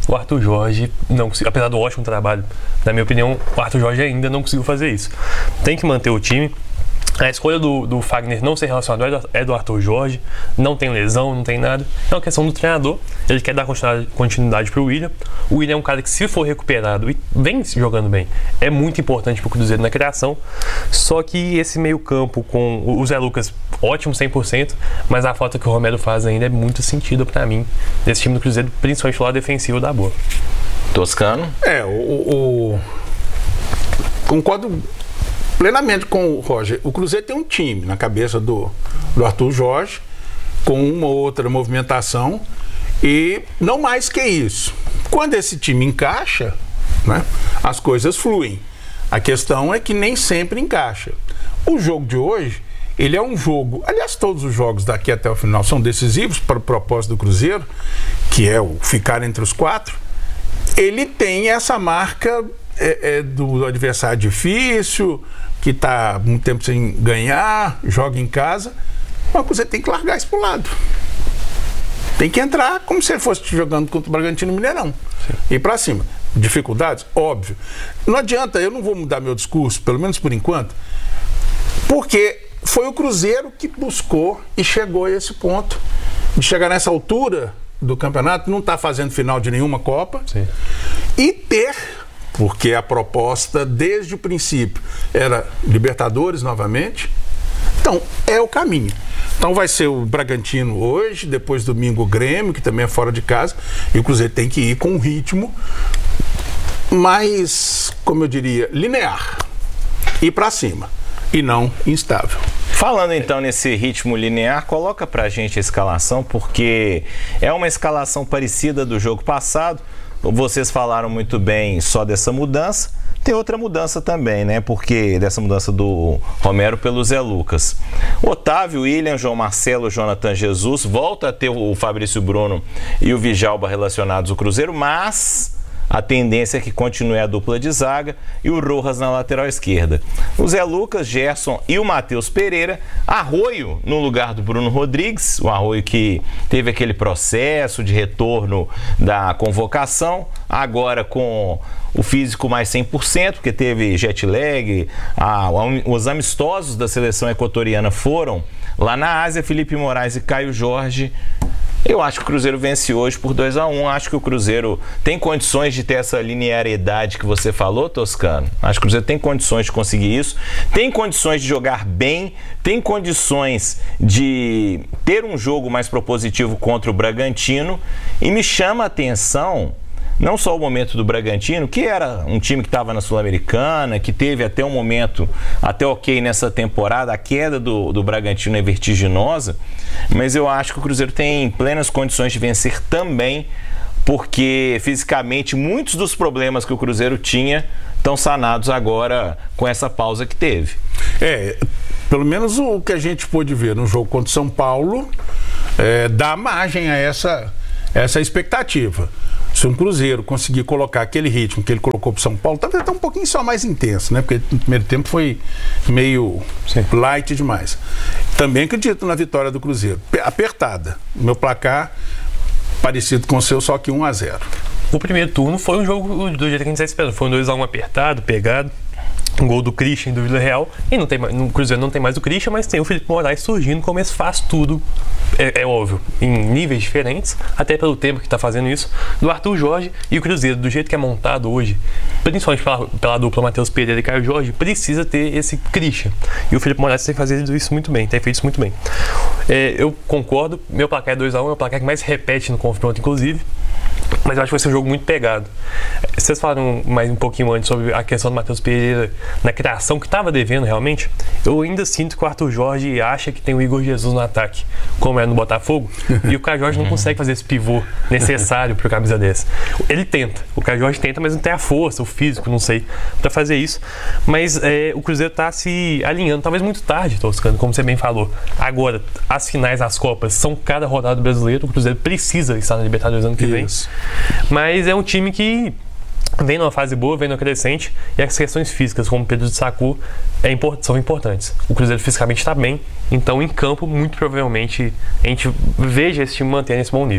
Speaker 3: o Arthur Jorge não conseguiu, apesar do ótimo trabalho, na minha opinião, o Arthur Jorge ainda não conseguiu fazer isso. Tem que manter o time. A escolha do, do Fagner não ser relacionado é do, é do Arthur Jorge, não tem lesão, não tem nada. É uma questão do treinador, ele quer dar continuidade, continuidade para o William. O William é um cara que, se for recuperado e vem jogando bem, é muito importante para o Cruzeiro na criação. Só que esse meio campo com o Zé Lucas, ótimo cem por cento, mas a falta que o Romero faz ainda é muito sentido para mim, desse time do Cruzeiro, principalmente o lado defensivo da bola.
Speaker 1: Toscano?
Speaker 2: É, o... o... concordo plenamente com o Roger. O Cruzeiro tem um time na cabeça do, do Arthur Jorge, com uma ou outra movimentação, e não mais que isso. Quando esse time encaixa, né, as coisas fluem. A questão é que nem sempre encaixa. O jogo de hoje, ele é um jogo, aliás, todos os jogos daqui até o final são decisivos para o propósito do Cruzeiro, que é o ficar entre os quatro. Ele tem essa marca é, é, do adversário difícil, que está muito tempo sem ganhar, joga em casa, mas você tem que largar isso para o lado. Tem que entrar como se ele fosse jogando contra o Bragantino Mineirão. Sim. E para cima. Dificuldades? Óbvio. Não adianta, eu não vou mudar meu discurso, pelo menos por enquanto, porque foi o Cruzeiro que buscou e chegou a esse ponto de chegar nessa altura do campeonato, não está fazendo final de nenhuma Copa. Sim. E ter... porque a proposta desde o princípio era Libertadores novamente. Então, é o caminho. Então vai ser o Bragantino hoje, depois domingo o Grêmio, que também é fora de casa, e o Cruzeiro tem que ir com um ritmo mais, como eu diria, linear. Ir para cima, e não instável.
Speaker 1: Falando então nesse ritmo linear, coloca pra gente a escalação, porque é uma escalação parecida do jogo passado. Vocês falaram muito bem só dessa mudança. Tem outra mudança também, né? Porque dessa mudança do Romero pelo Zé Lucas. Otávio, William, João Marcelo, Jonathan Jesus. Volta a ter o Fabrício Bruno e o Vijalba relacionados ao Cruzeiro, mas a tendência é que continue a dupla de zaga e o Rojas na lateral esquerda. O Zé Lucas, Gerson e o Matheus Pereira. Arroio no lugar do Bruno Rodrigues, o Arroio que teve aquele processo de retorno da convocação, agora com o físico mais cem por cento, porque teve jet lag, a, a, os amistosos da seleção equatoriana foram lá na Ásia. Felipe Moraes e Caio Jorge. Eu acho que o Cruzeiro vence hoje por dois a um. Acho que o Cruzeiro tem condições de ter essa linearidade que você falou, Toscano. Acho que o Cruzeiro tem condições de conseguir isso. Tem condições de jogar bem. Tem condições de ter um jogo mais propositivo contra o Bragantino. E me chama a atenção não só o momento do Bragantino, que era um time que estava na Sul-Americana, que teve até um momento até ok nessa temporada. A queda do, do Bragantino é vertiginosa, mas eu acho que o Cruzeiro tem plenas condições de vencer também, porque fisicamente muitos dos problemas que o Cruzeiro tinha estão sanados agora com essa pausa que teve.
Speaker 2: É, pelo menos o que a gente pôde ver no jogo contra o São Paulo é, dá margem a essa, essa expectativa. Se um Cruzeiro conseguir colocar aquele ritmo que ele colocou para o São Paulo, talvez até um pouquinho só mais intenso, né? Porque no primeiro tempo foi meio Sim. light demais. Também acredito na vitória do Cruzeiro. Apertada. Meu placar parecido com o seu, só que um a zero.
Speaker 3: O primeiro turno foi um jogo do jeito que a gente está esperando. Foi um dois a um apertado, pegado. Um gol do Christian do Vila Real. E não tem, no Cruzeiro não tem mais o Christian, mas tem o Felipe Moraes surgindo. No começo faz tudo, é, é óbvio, em níveis diferentes, até pelo tempo que está fazendo isso, do Arthur Jorge. E o Cruzeiro, do jeito que é montado hoje, principalmente pela, pela dupla Matheus Pereira e Caio Jorge, precisa ter esse Christian. E o Felipe Moraes tem feito isso muito bem, tem feito isso muito bem. É, eu concordo, meu placar é dois a um, é o placar que mais repete no confronto, inclusive. Mas eu acho que vai ser um jogo muito pegado. Vocês falaram mais um pouquinho antes sobre a questão do Matheus Pereira na criação, que estava devendo realmente. Eu ainda sinto que o Arthur Jorge acha que tem o Igor Jesus no ataque, como é no Botafogo, e o Caio Jorge não consegue fazer esse pivô necessário para o camisa dez. Ele tenta, o Caio Jorge tenta, mas não tem a força, o físico, não sei, para fazer isso. Mas é, o Cruzeiro está se alinhando, talvez muito tarde, Toscano, como você bem falou. Agora, as finais das Copas são cada rodada do brasileiro, o Cruzeiro precisa estar na Libertadores ano que vem. Isso. Mas é um time que vem numa fase boa, vem numa crescente, e as questões físicas, como o Pedro destacou, é import- são importantes. O Cruzeiro fisicamente está bem, então em campo, muito provavelmente, a gente veja esse time mantendo esse bom nível.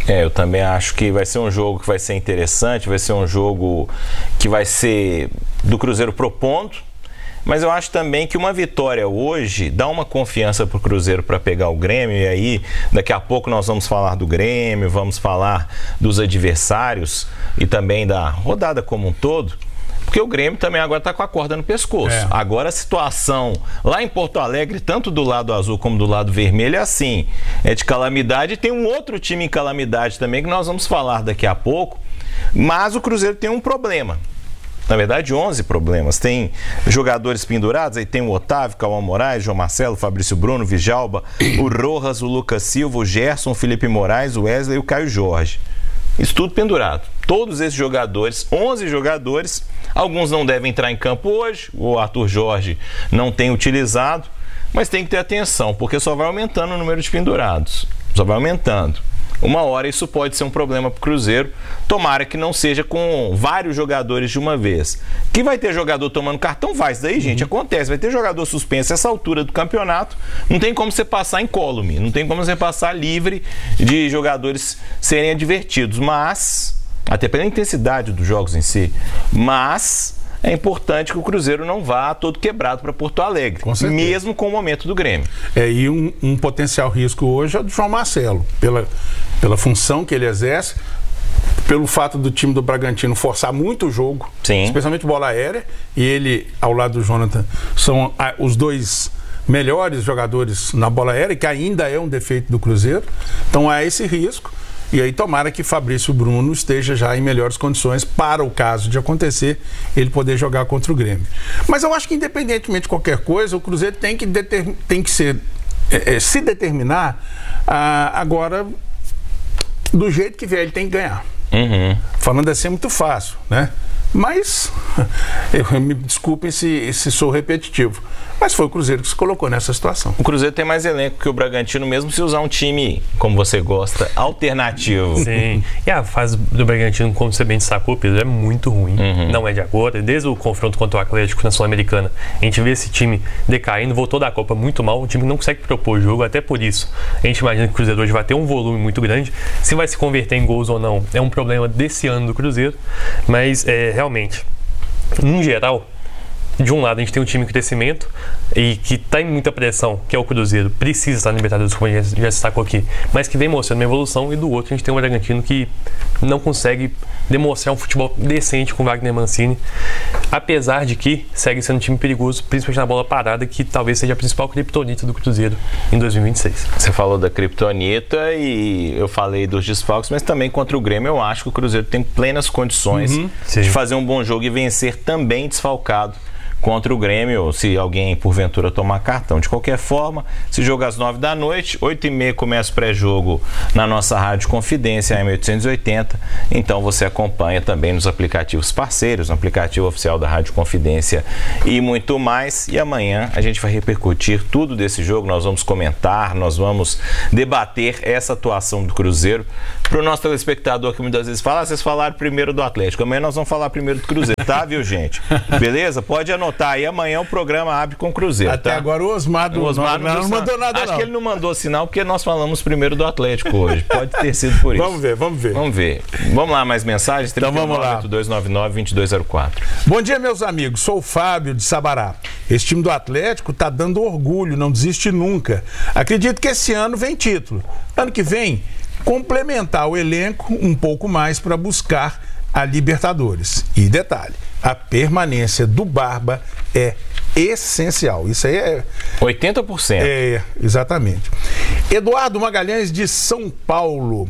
Speaker 1: É, eu também acho que vai ser um jogo que vai ser interessante, vai ser um jogo que vai ser do Cruzeiro propondo, mas eu acho também que uma vitória hoje dá uma confiança para o Cruzeiro para pegar o Grêmio, e aí daqui a pouco nós vamos falar do Grêmio, vamos falar dos adversários e também da rodada como um todo, porque o Grêmio também agora está com a corda no pescoço. É. Agora a situação lá em Porto Alegre, tanto do lado azul como do lado vermelho, é assim, é de calamidade, e tem um outro time em calamidade também que nós vamos falar daqui a pouco, mas o Cruzeiro tem um problema. Na verdade, onze problemas. Tem jogadores pendurados, aí tem o Otávio, Cauã Moraes, João Marcelo, Fabrício Bruno, Vijalba, o Rojas, o Lucas Silva, o Gerson, o Felipe Moraes, o Wesley e o Caio Jorge. Isso tudo pendurado. Todos esses jogadores, onze jogadores, alguns não devem entrar em campo hoje, o Arthur Jorge não tem utilizado, mas tem que ter atenção, porque só vai aumentando o número de pendurados. Só vai aumentando. Uma hora isso pode ser um problema para o Cruzeiro. Tomara que não seja com vários jogadores de uma vez. Que vai ter jogador tomando cartão? Vai, isso daí, gente, uhum. acontece. Vai ter jogador suspenso essa altura do campeonato. Não tem como você passar incólume, não tem como você passar livre de jogadores serem advertidos. Mas, até pela intensidade dos jogos em si, mas é importante que o Cruzeiro não vá todo quebrado para Porto Alegre, com mesmo com o momento do Grêmio.
Speaker 2: É, e um, um potencial risco hoje é o do João Marcelo, pela, pela função que ele exerce, pelo fato do time do Bragantino forçar muito o jogo, Sim. especialmente bola aérea, e ele, ao lado do Jonathan, são a, os dois melhores jogadores na bola aérea, que ainda é um defeito do Cruzeiro. Então há esse risco. E aí tomara que Fabrício Bruno esteja já em melhores condições para o caso de acontecer, ele poder jogar contra o Grêmio. Mas eu acho que independentemente de qualquer coisa, o Cruzeiro tem que, determin, tem que ser, é, é, se determinar ah, agora do jeito que vier, ele tem que ganhar. Uhum. Falando assim é muito fácil, né? Mas, eu, me desculpem se, se sou repetitivo, mas foi o Cruzeiro que se colocou nessa situação.
Speaker 1: O Cruzeiro tem mais elenco que o Bragantino, mesmo se usar um time, como você gosta, alternativo.
Speaker 3: Sim, e a fase do Bragantino, como você bem destacou, Pedro, é muito ruim. Uhum. Não é de agora. Desde o confronto contra o Atlético na Sul-Americana, a gente vê esse time decaindo, voltou da Copa muito mal, o time não consegue propor jogo, até por isso a gente imagina que o Cruzeiro hoje vai ter um volume muito grande. Se vai se converter em gols ou não, é um problema desse ano do Cruzeiro, mas é, realmente, em geral, de um lado a gente tem um time em crescimento e que está em muita pressão, que é o Cruzeiro, precisa estar na Libertadores, como a gente já destacou aqui, mas que vem mostrando uma evolução, e do outro a gente tem um Bragantino que não consegue demonstrar um futebol decente com Wagner Mancini, apesar de que segue sendo um time perigoso, principalmente na bola parada, que talvez seja a principal criptonita do Cruzeiro em dois mil e vinte e seis.
Speaker 1: Você falou da criptonita e eu falei dos desfalques, mas também contra o Grêmio eu acho que o Cruzeiro tem plenas condições uhum. de fazer um bom jogo e vencer também desfalcado contra o Grêmio, se alguém porventura tomar cartão. De qualquer forma, se joga às nove da noite, oito e meia começa o pré-jogo na nossa Rádio Confidência, A M oitocentos e oitenta, então você acompanha também nos aplicativos parceiros, no aplicativo oficial da Rádio Confidência e muito mais, e amanhã a gente vai repercutir tudo desse jogo, nós vamos comentar, nós vamos debater essa atuação do Cruzeiro. Para o nosso telespectador que muitas vezes fala, ah, vocês falaram primeiro do Atlético, amanhã nós vamos falar primeiro do Cruzeiro, tá, viu, gente? Beleza? Pode anotar aí, amanhã o programa abre com o Cruzeiro.
Speaker 2: Até
Speaker 1: tá?
Speaker 2: agora o Osmar, do,
Speaker 1: o Osmar
Speaker 2: não, não, não mandou nada.
Speaker 1: Acho
Speaker 2: não.
Speaker 1: que ele não mandou sinal porque nós falamos primeiro do Atlético hoje. Pode ter sido por isso.
Speaker 2: Vamos ver, vamos ver.
Speaker 1: Vamos ver. Vamos lá, mais mensagens?
Speaker 2: Então vamos lá.
Speaker 1: oito dois nove nove, dois dois zero quatro.
Speaker 2: Bom dia, meus amigos. Sou o Fábio de Sabará. Esse time do Atlético tá dando orgulho, não desiste nunca. Acredito que esse ano vem título. Ano que vem, complementar o elenco um pouco mais para buscar a Libertadores. E detalhe, a permanência do Barba é essencial. Isso aí é...
Speaker 1: oitenta por cento.
Speaker 2: É, exatamente. Eduardo Magalhães, de São Paulo.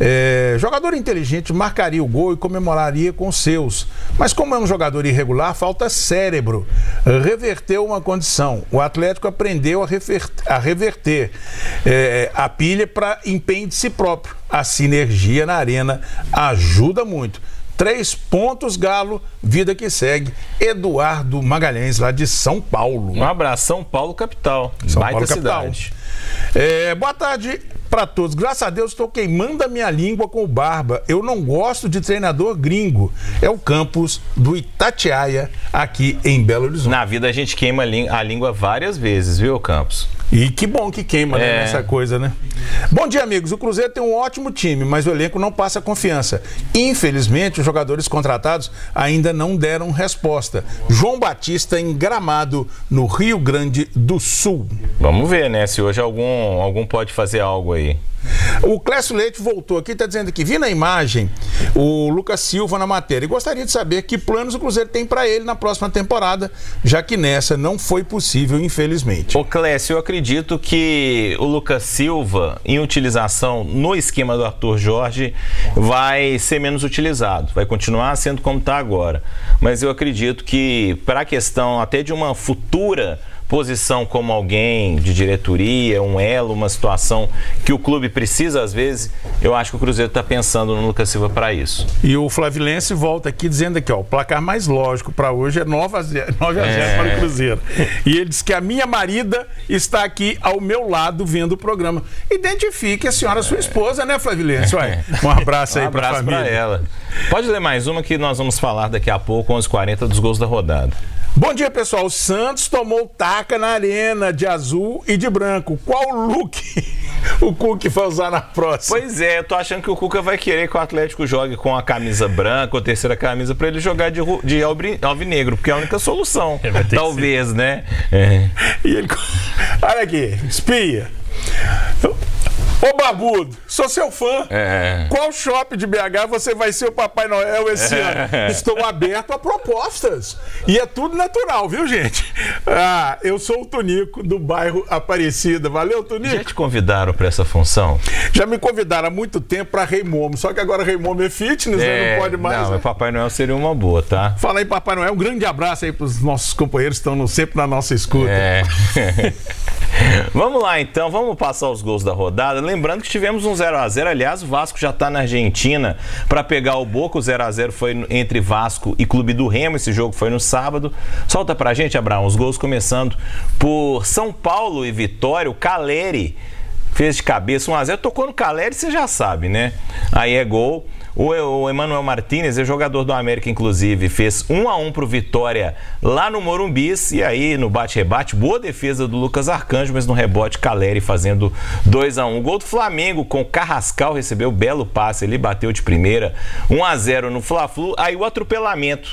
Speaker 2: É, jogador inteligente, marcaria o gol e comemoraria com os seus. Mas como é um jogador irregular, falta cérebro. Reverteu uma condição. O Atlético aprendeu a, rever, a reverter é, a pilha para empenho de si próprio. A sinergia na arena ajuda muito. Três pontos, Galo, vida que segue. Eduardo Magalhães, lá de São Paulo.
Speaker 1: Um abraço, São Paulo, capital.
Speaker 2: São
Speaker 1: Baita
Speaker 2: Paulo, capital.
Speaker 1: Cidade.
Speaker 2: É, boa tarde para todos. Graças a Deus estou queimando a minha língua com o Barba. Eu não gosto de treinador gringo. É o campus do Itatiaia, aqui em Belo Horizonte.
Speaker 1: Na vida a gente queima a língua várias vezes, viu, Campos?
Speaker 2: E que bom que queima, né,
Speaker 1: É.
Speaker 2: nessa coisa, né? Bom dia, amigos. O Cruzeiro tem um ótimo time, mas o elenco não passa confiança. Infelizmente, os jogadores contratados ainda não deram resposta. João Batista em Gramado, no Rio Grande do Sul.
Speaker 1: Vamos ver, né? Se hoje algum, algum pode fazer algo aí.
Speaker 2: O Clécio Leite voltou aqui, está dizendo que vi na imagem o Lucas Silva na matéria e gostaria de saber que planos o Cruzeiro tem para ele na próxima temporada, já que nessa não foi possível, infelizmente.
Speaker 1: Ô Clécio, eu acredito que o Lucas Silva, em utilização no esquema do Arthur Jorge, vai ser menos utilizado, vai continuar sendo como está agora. Mas eu acredito que para a questão até de uma futura posição como alguém de diretoria, um elo, uma situação que o clube precisa às vezes, eu acho que o Cruzeiro está pensando no Lucas Silva para isso.
Speaker 2: E o Flavilense volta aqui dizendo aqui, ó, o placar mais lógico para hoje é nove a zero
Speaker 1: É.
Speaker 2: para o Cruzeiro. E ele diz que a minha marida está aqui ao meu lado vendo o programa. Identifique a senhora, sua esposa, né, Flavilense? Ué, um abraço aí
Speaker 1: um
Speaker 2: para a
Speaker 1: abraço
Speaker 2: família.
Speaker 1: para ela. Pode ler mais uma que nós vamos falar daqui a pouco, onze e quarenta, dos gols da rodada.
Speaker 2: Bom dia, pessoal. O Santos tomou taca na arena de azul e de branco. Qual look o Cuca vai usar na próxima?
Speaker 1: Pois é, eu tô achando que o Cuca vai querer que o Atlético jogue com a camisa branca ou terceira camisa para ele jogar de, ru- de albi- alvinegro, porque é a única solução. Talvez, né? É.
Speaker 2: E ele... Olha aqui, espia. Ô Barbudo, sou seu fã.
Speaker 1: É.
Speaker 2: Qual shopping de B H você vai ser o Papai Noel esse
Speaker 1: É.
Speaker 2: ano? Estou aberto a propostas. E é tudo natural, viu, gente? Ah, eu sou o Tonico, do bairro Aparecida. Valeu, Tonico?
Speaker 1: Já te convidaram para essa função?
Speaker 2: Já me convidaram há muito tempo para Rei Momo, só que agora Rei Momo é fitness, né? Não pode mais.
Speaker 1: Não,
Speaker 2: né?
Speaker 1: mas Papai Noel seria uma boa, tá?
Speaker 2: Fala aí, Papai Noel. Um grande abraço aí para os nossos companheiros que estão no- sempre na nossa escuta.
Speaker 1: É. Vamos lá então, vamos passar os gols da rodada. Lembrando que tivemos um zero a zero. Aliás, o Vasco já está na Argentina para pegar o Boca. O zero a zero foi entre Vasco e Clube do Remo. Esse jogo foi no sábado. Solta pra gente, Abraão, os gols começando por São Paulo e Vitória. O Caleri fez de cabeça um a zero. Tocou no Caleri, você já sabe, né? Aí é gol. O, o Emmanuel Martínez, é jogador do América, inclusive, fez um a um pro Vitória lá no Morumbis. E aí, no bate-rebate, boa defesa do Lucas Arcanjo, mas no rebote, Caleri fazendo dois a um. O gol do Flamengo com Carrascal, recebeu belo passe, ele bateu de primeira, um a zero no Fla-Flu. Aí o atropelamento.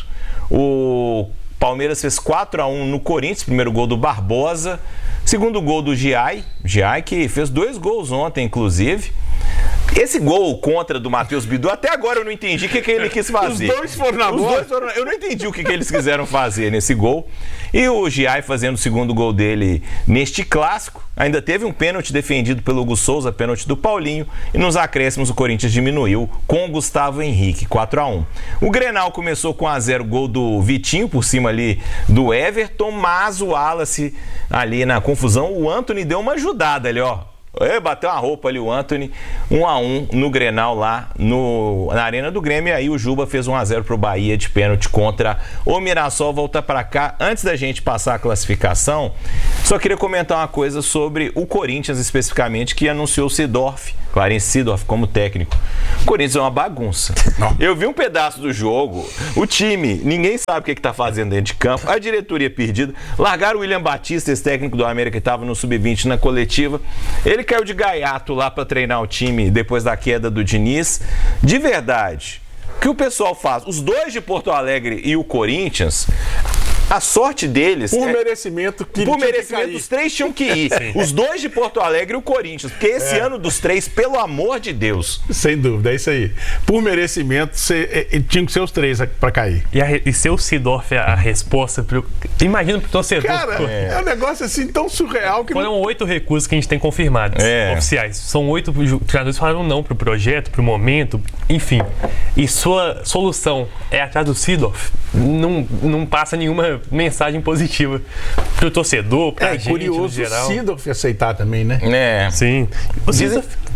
Speaker 1: O Palmeiras fez quatro a um no Corinthians, primeiro gol do Barbosa. Segundo gol do Giai, Giai que fez dois gols ontem, inclusive. Esse gol contra do Matheus Bidu, até agora eu não entendi o que, que ele quis fazer.
Speaker 2: Os dois foram na
Speaker 1: Os
Speaker 2: bola.
Speaker 1: dois foram, eu não entendi o que, que eles quiseram fazer nesse gol. E o Giai fazendo o segundo gol dele neste clássico. Ainda teve um pênalti defendido pelo Hugo Souza, pênalti do Paulinho. E nos acréscimos o Corinthians diminuiu com o Gustavo Henrique, quatro a um. O Grenal começou com um a zero, gol do Vitinho por cima ali do Everton, mas o Wallace ali na confusão, o Antony deu uma ajudada ali, ó. É, bateu uma roupa ali o Antony, um a um no Grenal lá no, na Arena do Grêmio. E aí o Juba fez um a zero pro Bahia de pênalti contra o Mirassol. Volta pra cá. Antes da gente passar a classificação, só queria comentar uma coisa sobre o Corinthians especificamente, que anunciou o Seedorf, Clarence Seedorf, como técnico. O Corinthians é uma bagunça. Não. Eu vi um pedaço do jogo, o time, ninguém sabe o que, que tá fazendo dentro de campo, a diretoria perdida. Largaram o William Batista, esse técnico do América que estava no sub vinte na coletiva. Ele caiu de gaiato lá para treinar o time depois da queda do Diniz. De verdade, o que o pessoal faz? Os dois de Porto Alegre e o Corinthians, a sorte deles...
Speaker 2: Por
Speaker 1: é,
Speaker 2: merecimento que
Speaker 1: Por
Speaker 2: tinha
Speaker 1: merecimento,
Speaker 2: que
Speaker 1: os três tinham que ir.
Speaker 2: Sim.
Speaker 1: Os dois de Porto Alegre e o Corinthians. Porque esse
Speaker 2: É.
Speaker 1: ano dos três, pelo amor de Deus.
Speaker 2: Sem dúvida, é isso aí. Por merecimento, cê, é, tinha que ser os três para cair.
Speaker 3: E, a, e se o Seedorf é a resposta pro... Imagina pro torcedor.
Speaker 2: Cara, é. é um negócio assim tão surreal que...
Speaker 3: Foram oito recursos que a gente tem confirmados,
Speaker 1: É.
Speaker 3: oficiais. São oito treinadores que falaram não pro projeto, pro momento, enfim. E sua solução é atrás do Seedorf. Não, não passa nenhuma mensagem positiva pro torcedor, pra
Speaker 2: É
Speaker 3: gente,
Speaker 2: curioso
Speaker 3: no geral.
Speaker 2: o Seedorf aceitar também, né?
Speaker 1: É.
Speaker 3: Sim. O
Speaker 1: Dizem,
Speaker 3: Seedorf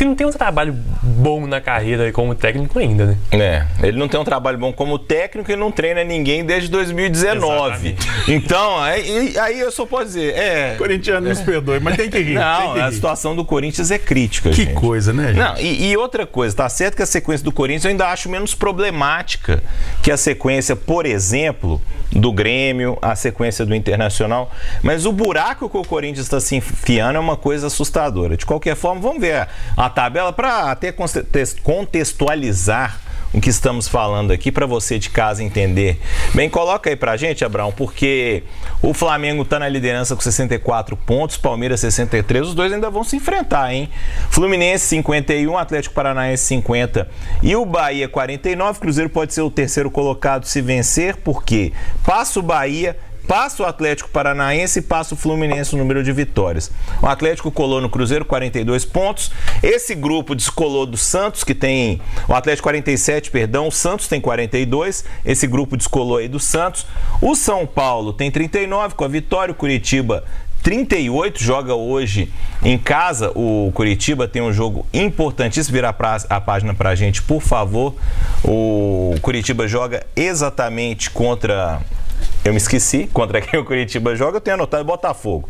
Speaker 3: que não tem um trabalho bom na carreira como técnico ainda, né?
Speaker 1: É, ele não tem um trabalho bom como técnico e não treina ninguém desde dois mil e dezenove. Exatamente. Então, aí, aí eu só posso dizer, é...
Speaker 2: Corintiano nos perdoe, mas tem que rir.
Speaker 1: Não,
Speaker 2: que
Speaker 1: a
Speaker 2: rir.
Speaker 1: situação do Corinthians é crítica,
Speaker 2: Que
Speaker 1: gente.
Speaker 2: coisa, né, gente?
Speaker 1: Não, e, e outra coisa, tá certo que a sequência do Corinthians eu ainda acho menos problemática que a sequência, por exemplo, do Grêmio, a sequência do Internacional, mas o buraco que o Corinthians está se enfiando é uma coisa assustadora. De qualquer forma, vamos ver a, a tabela para até contextualizar o que estamos falando aqui, para você de casa entender. Bem, coloca aí pra gente, Abraão, porque o Flamengo tá na liderança com sessenta e quatro pontos, Palmeiras sessenta e três, os dois ainda vão se enfrentar, hein? Fluminense cinquenta e um, Atlético Paranaense cinquenta e o Bahia quarenta e nove. Cruzeiro pode ser o terceiro colocado se vencer, porque passa o Bahia, passa o Atlético Paranaense e passa o Fluminense no número de vitórias. O Atlético colou no Cruzeiro, quarenta e dois pontos. Esse grupo descolou do Santos, que tem... O Atlético quarenta e sete, perdão. O Santos tem quarenta e dois. Esse grupo descolou aí do Santos. O São Paulo tem trinta e nove com a vitória. O Curitiba trinta e oito, joga hoje em casa. O Curitiba tem um jogo importantíssimo. Vira a página pra gente, por favor. O Curitiba joga exatamente contra... Eu me esqueci contra quem o Curitiba joga, eu tenho anotado Botafogo.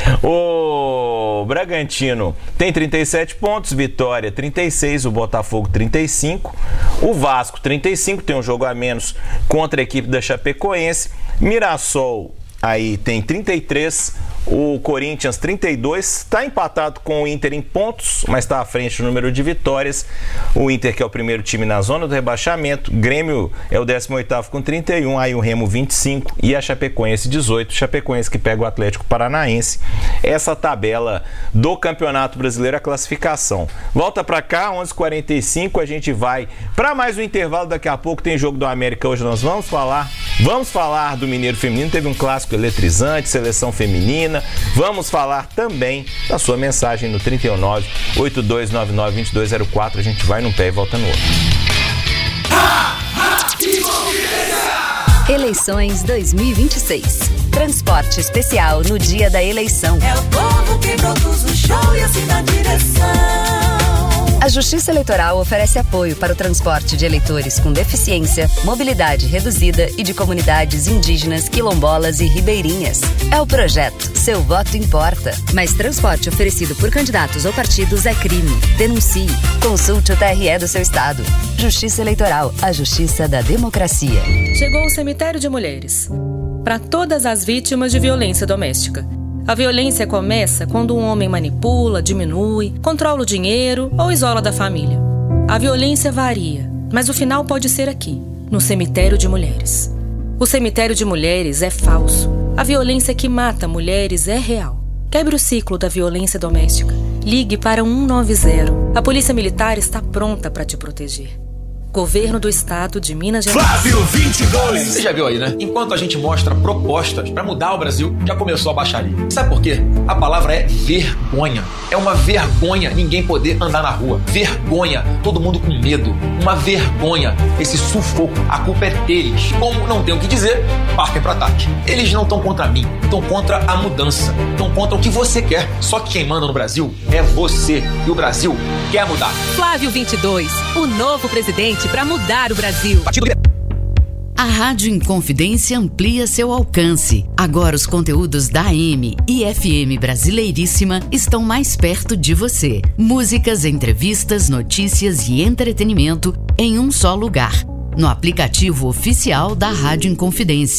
Speaker 1: O Bragantino tem trinta e sete pontos, Vitória trinta e seis, o Botafogo trinta e cinco, o Vasco trinta e cinco, tem um jogo a menos contra a equipe da Chapecoense. Mirassol aí tem trinta e três, o Corinthians trinta e dois, está empatado com o Inter em pontos, mas está à frente no número de vitórias. O Inter, que é o primeiro time na zona do rebaixamento, Grêmio é o décimo oitavo com trinta e um, aí o Remo vinte e cinco e a Chapecoense dezoito, Chapecoense que pega o Atlético Paranaense. Essa tabela do Campeonato Brasileiro, a classificação. Volta para cá, onze e quarenta e cinco, a gente vai para mais um intervalo, daqui a pouco tem jogo do América, hoje nós vamos falar, vamos falar do Mineiro Feminino, teve um clássico eletrizante, seleção feminina. Vamos falar também da sua mensagem no trinta e nove, oito dois nove nove, dois dois zero quatro. A gente vai num pé e volta no outro.
Speaker 14: Eleições dois mil e vinte e seis. Transporte especial no dia da eleição.
Speaker 15: É o povo que produz o show e assim dá direção.
Speaker 14: A Justiça Eleitoral oferece apoio para o transporte de eleitores com deficiência, mobilidade reduzida e de comunidades indígenas, quilombolas e ribeirinhas. É o projeto Seu Voto Importa. Mas transporte oferecido por candidatos ou partidos é crime. Denuncie. Consulte o T R E do seu estado. Justiça Eleitoral, a justiça da democracia.
Speaker 16: Chegou o Cemitério de Mulheres. Para todas as vítimas de violência doméstica. A violência começa quando um homem manipula, diminui, controla o dinheiro ou isola da família. A violência varia, mas o final pode ser aqui, no Cemitério de Mulheres. O Cemitério de Mulheres é falso. A violência que mata mulheres é real. Quebre o ciclo da violência doméstica. Ligue para um nove zero. A Polícia Militar está pronta para te proteger. Governo do Estado de Minas Gerais.
Speaker 17: Flávio vinte e dois. Você já viu aí, né? Enquanto a gente mostra propostas pra mudar o Brasil, já começou a baixaria. Sabe por quê? A palavra é vergonha. É uma vergonha ninguém poder andar na rua. Vergonha. Todo mundo com medo. Uma vergonha. Esse sufoco. A culpa é deles. Como não tem o que dizer, partem pro ataque. Eles não estão contra mim. Estão contra a mudança. Estão contra o que você quer. Só que quem manda no Brasil é você. E o Brasil quer mudar.
Speaker 18: Flávio vinte e dois. O novo presidente para mudar o Brasil.
Speaker 19: A Rádio Inconfidência amplia seu alcance. Agora os conteúdos da A M e F M Brasileiríssima estão mais perto de você. Músicas, entrevistas, notícias e entretenimento em um só lugar. No aplicativo oficial da Rádio Inconfidência.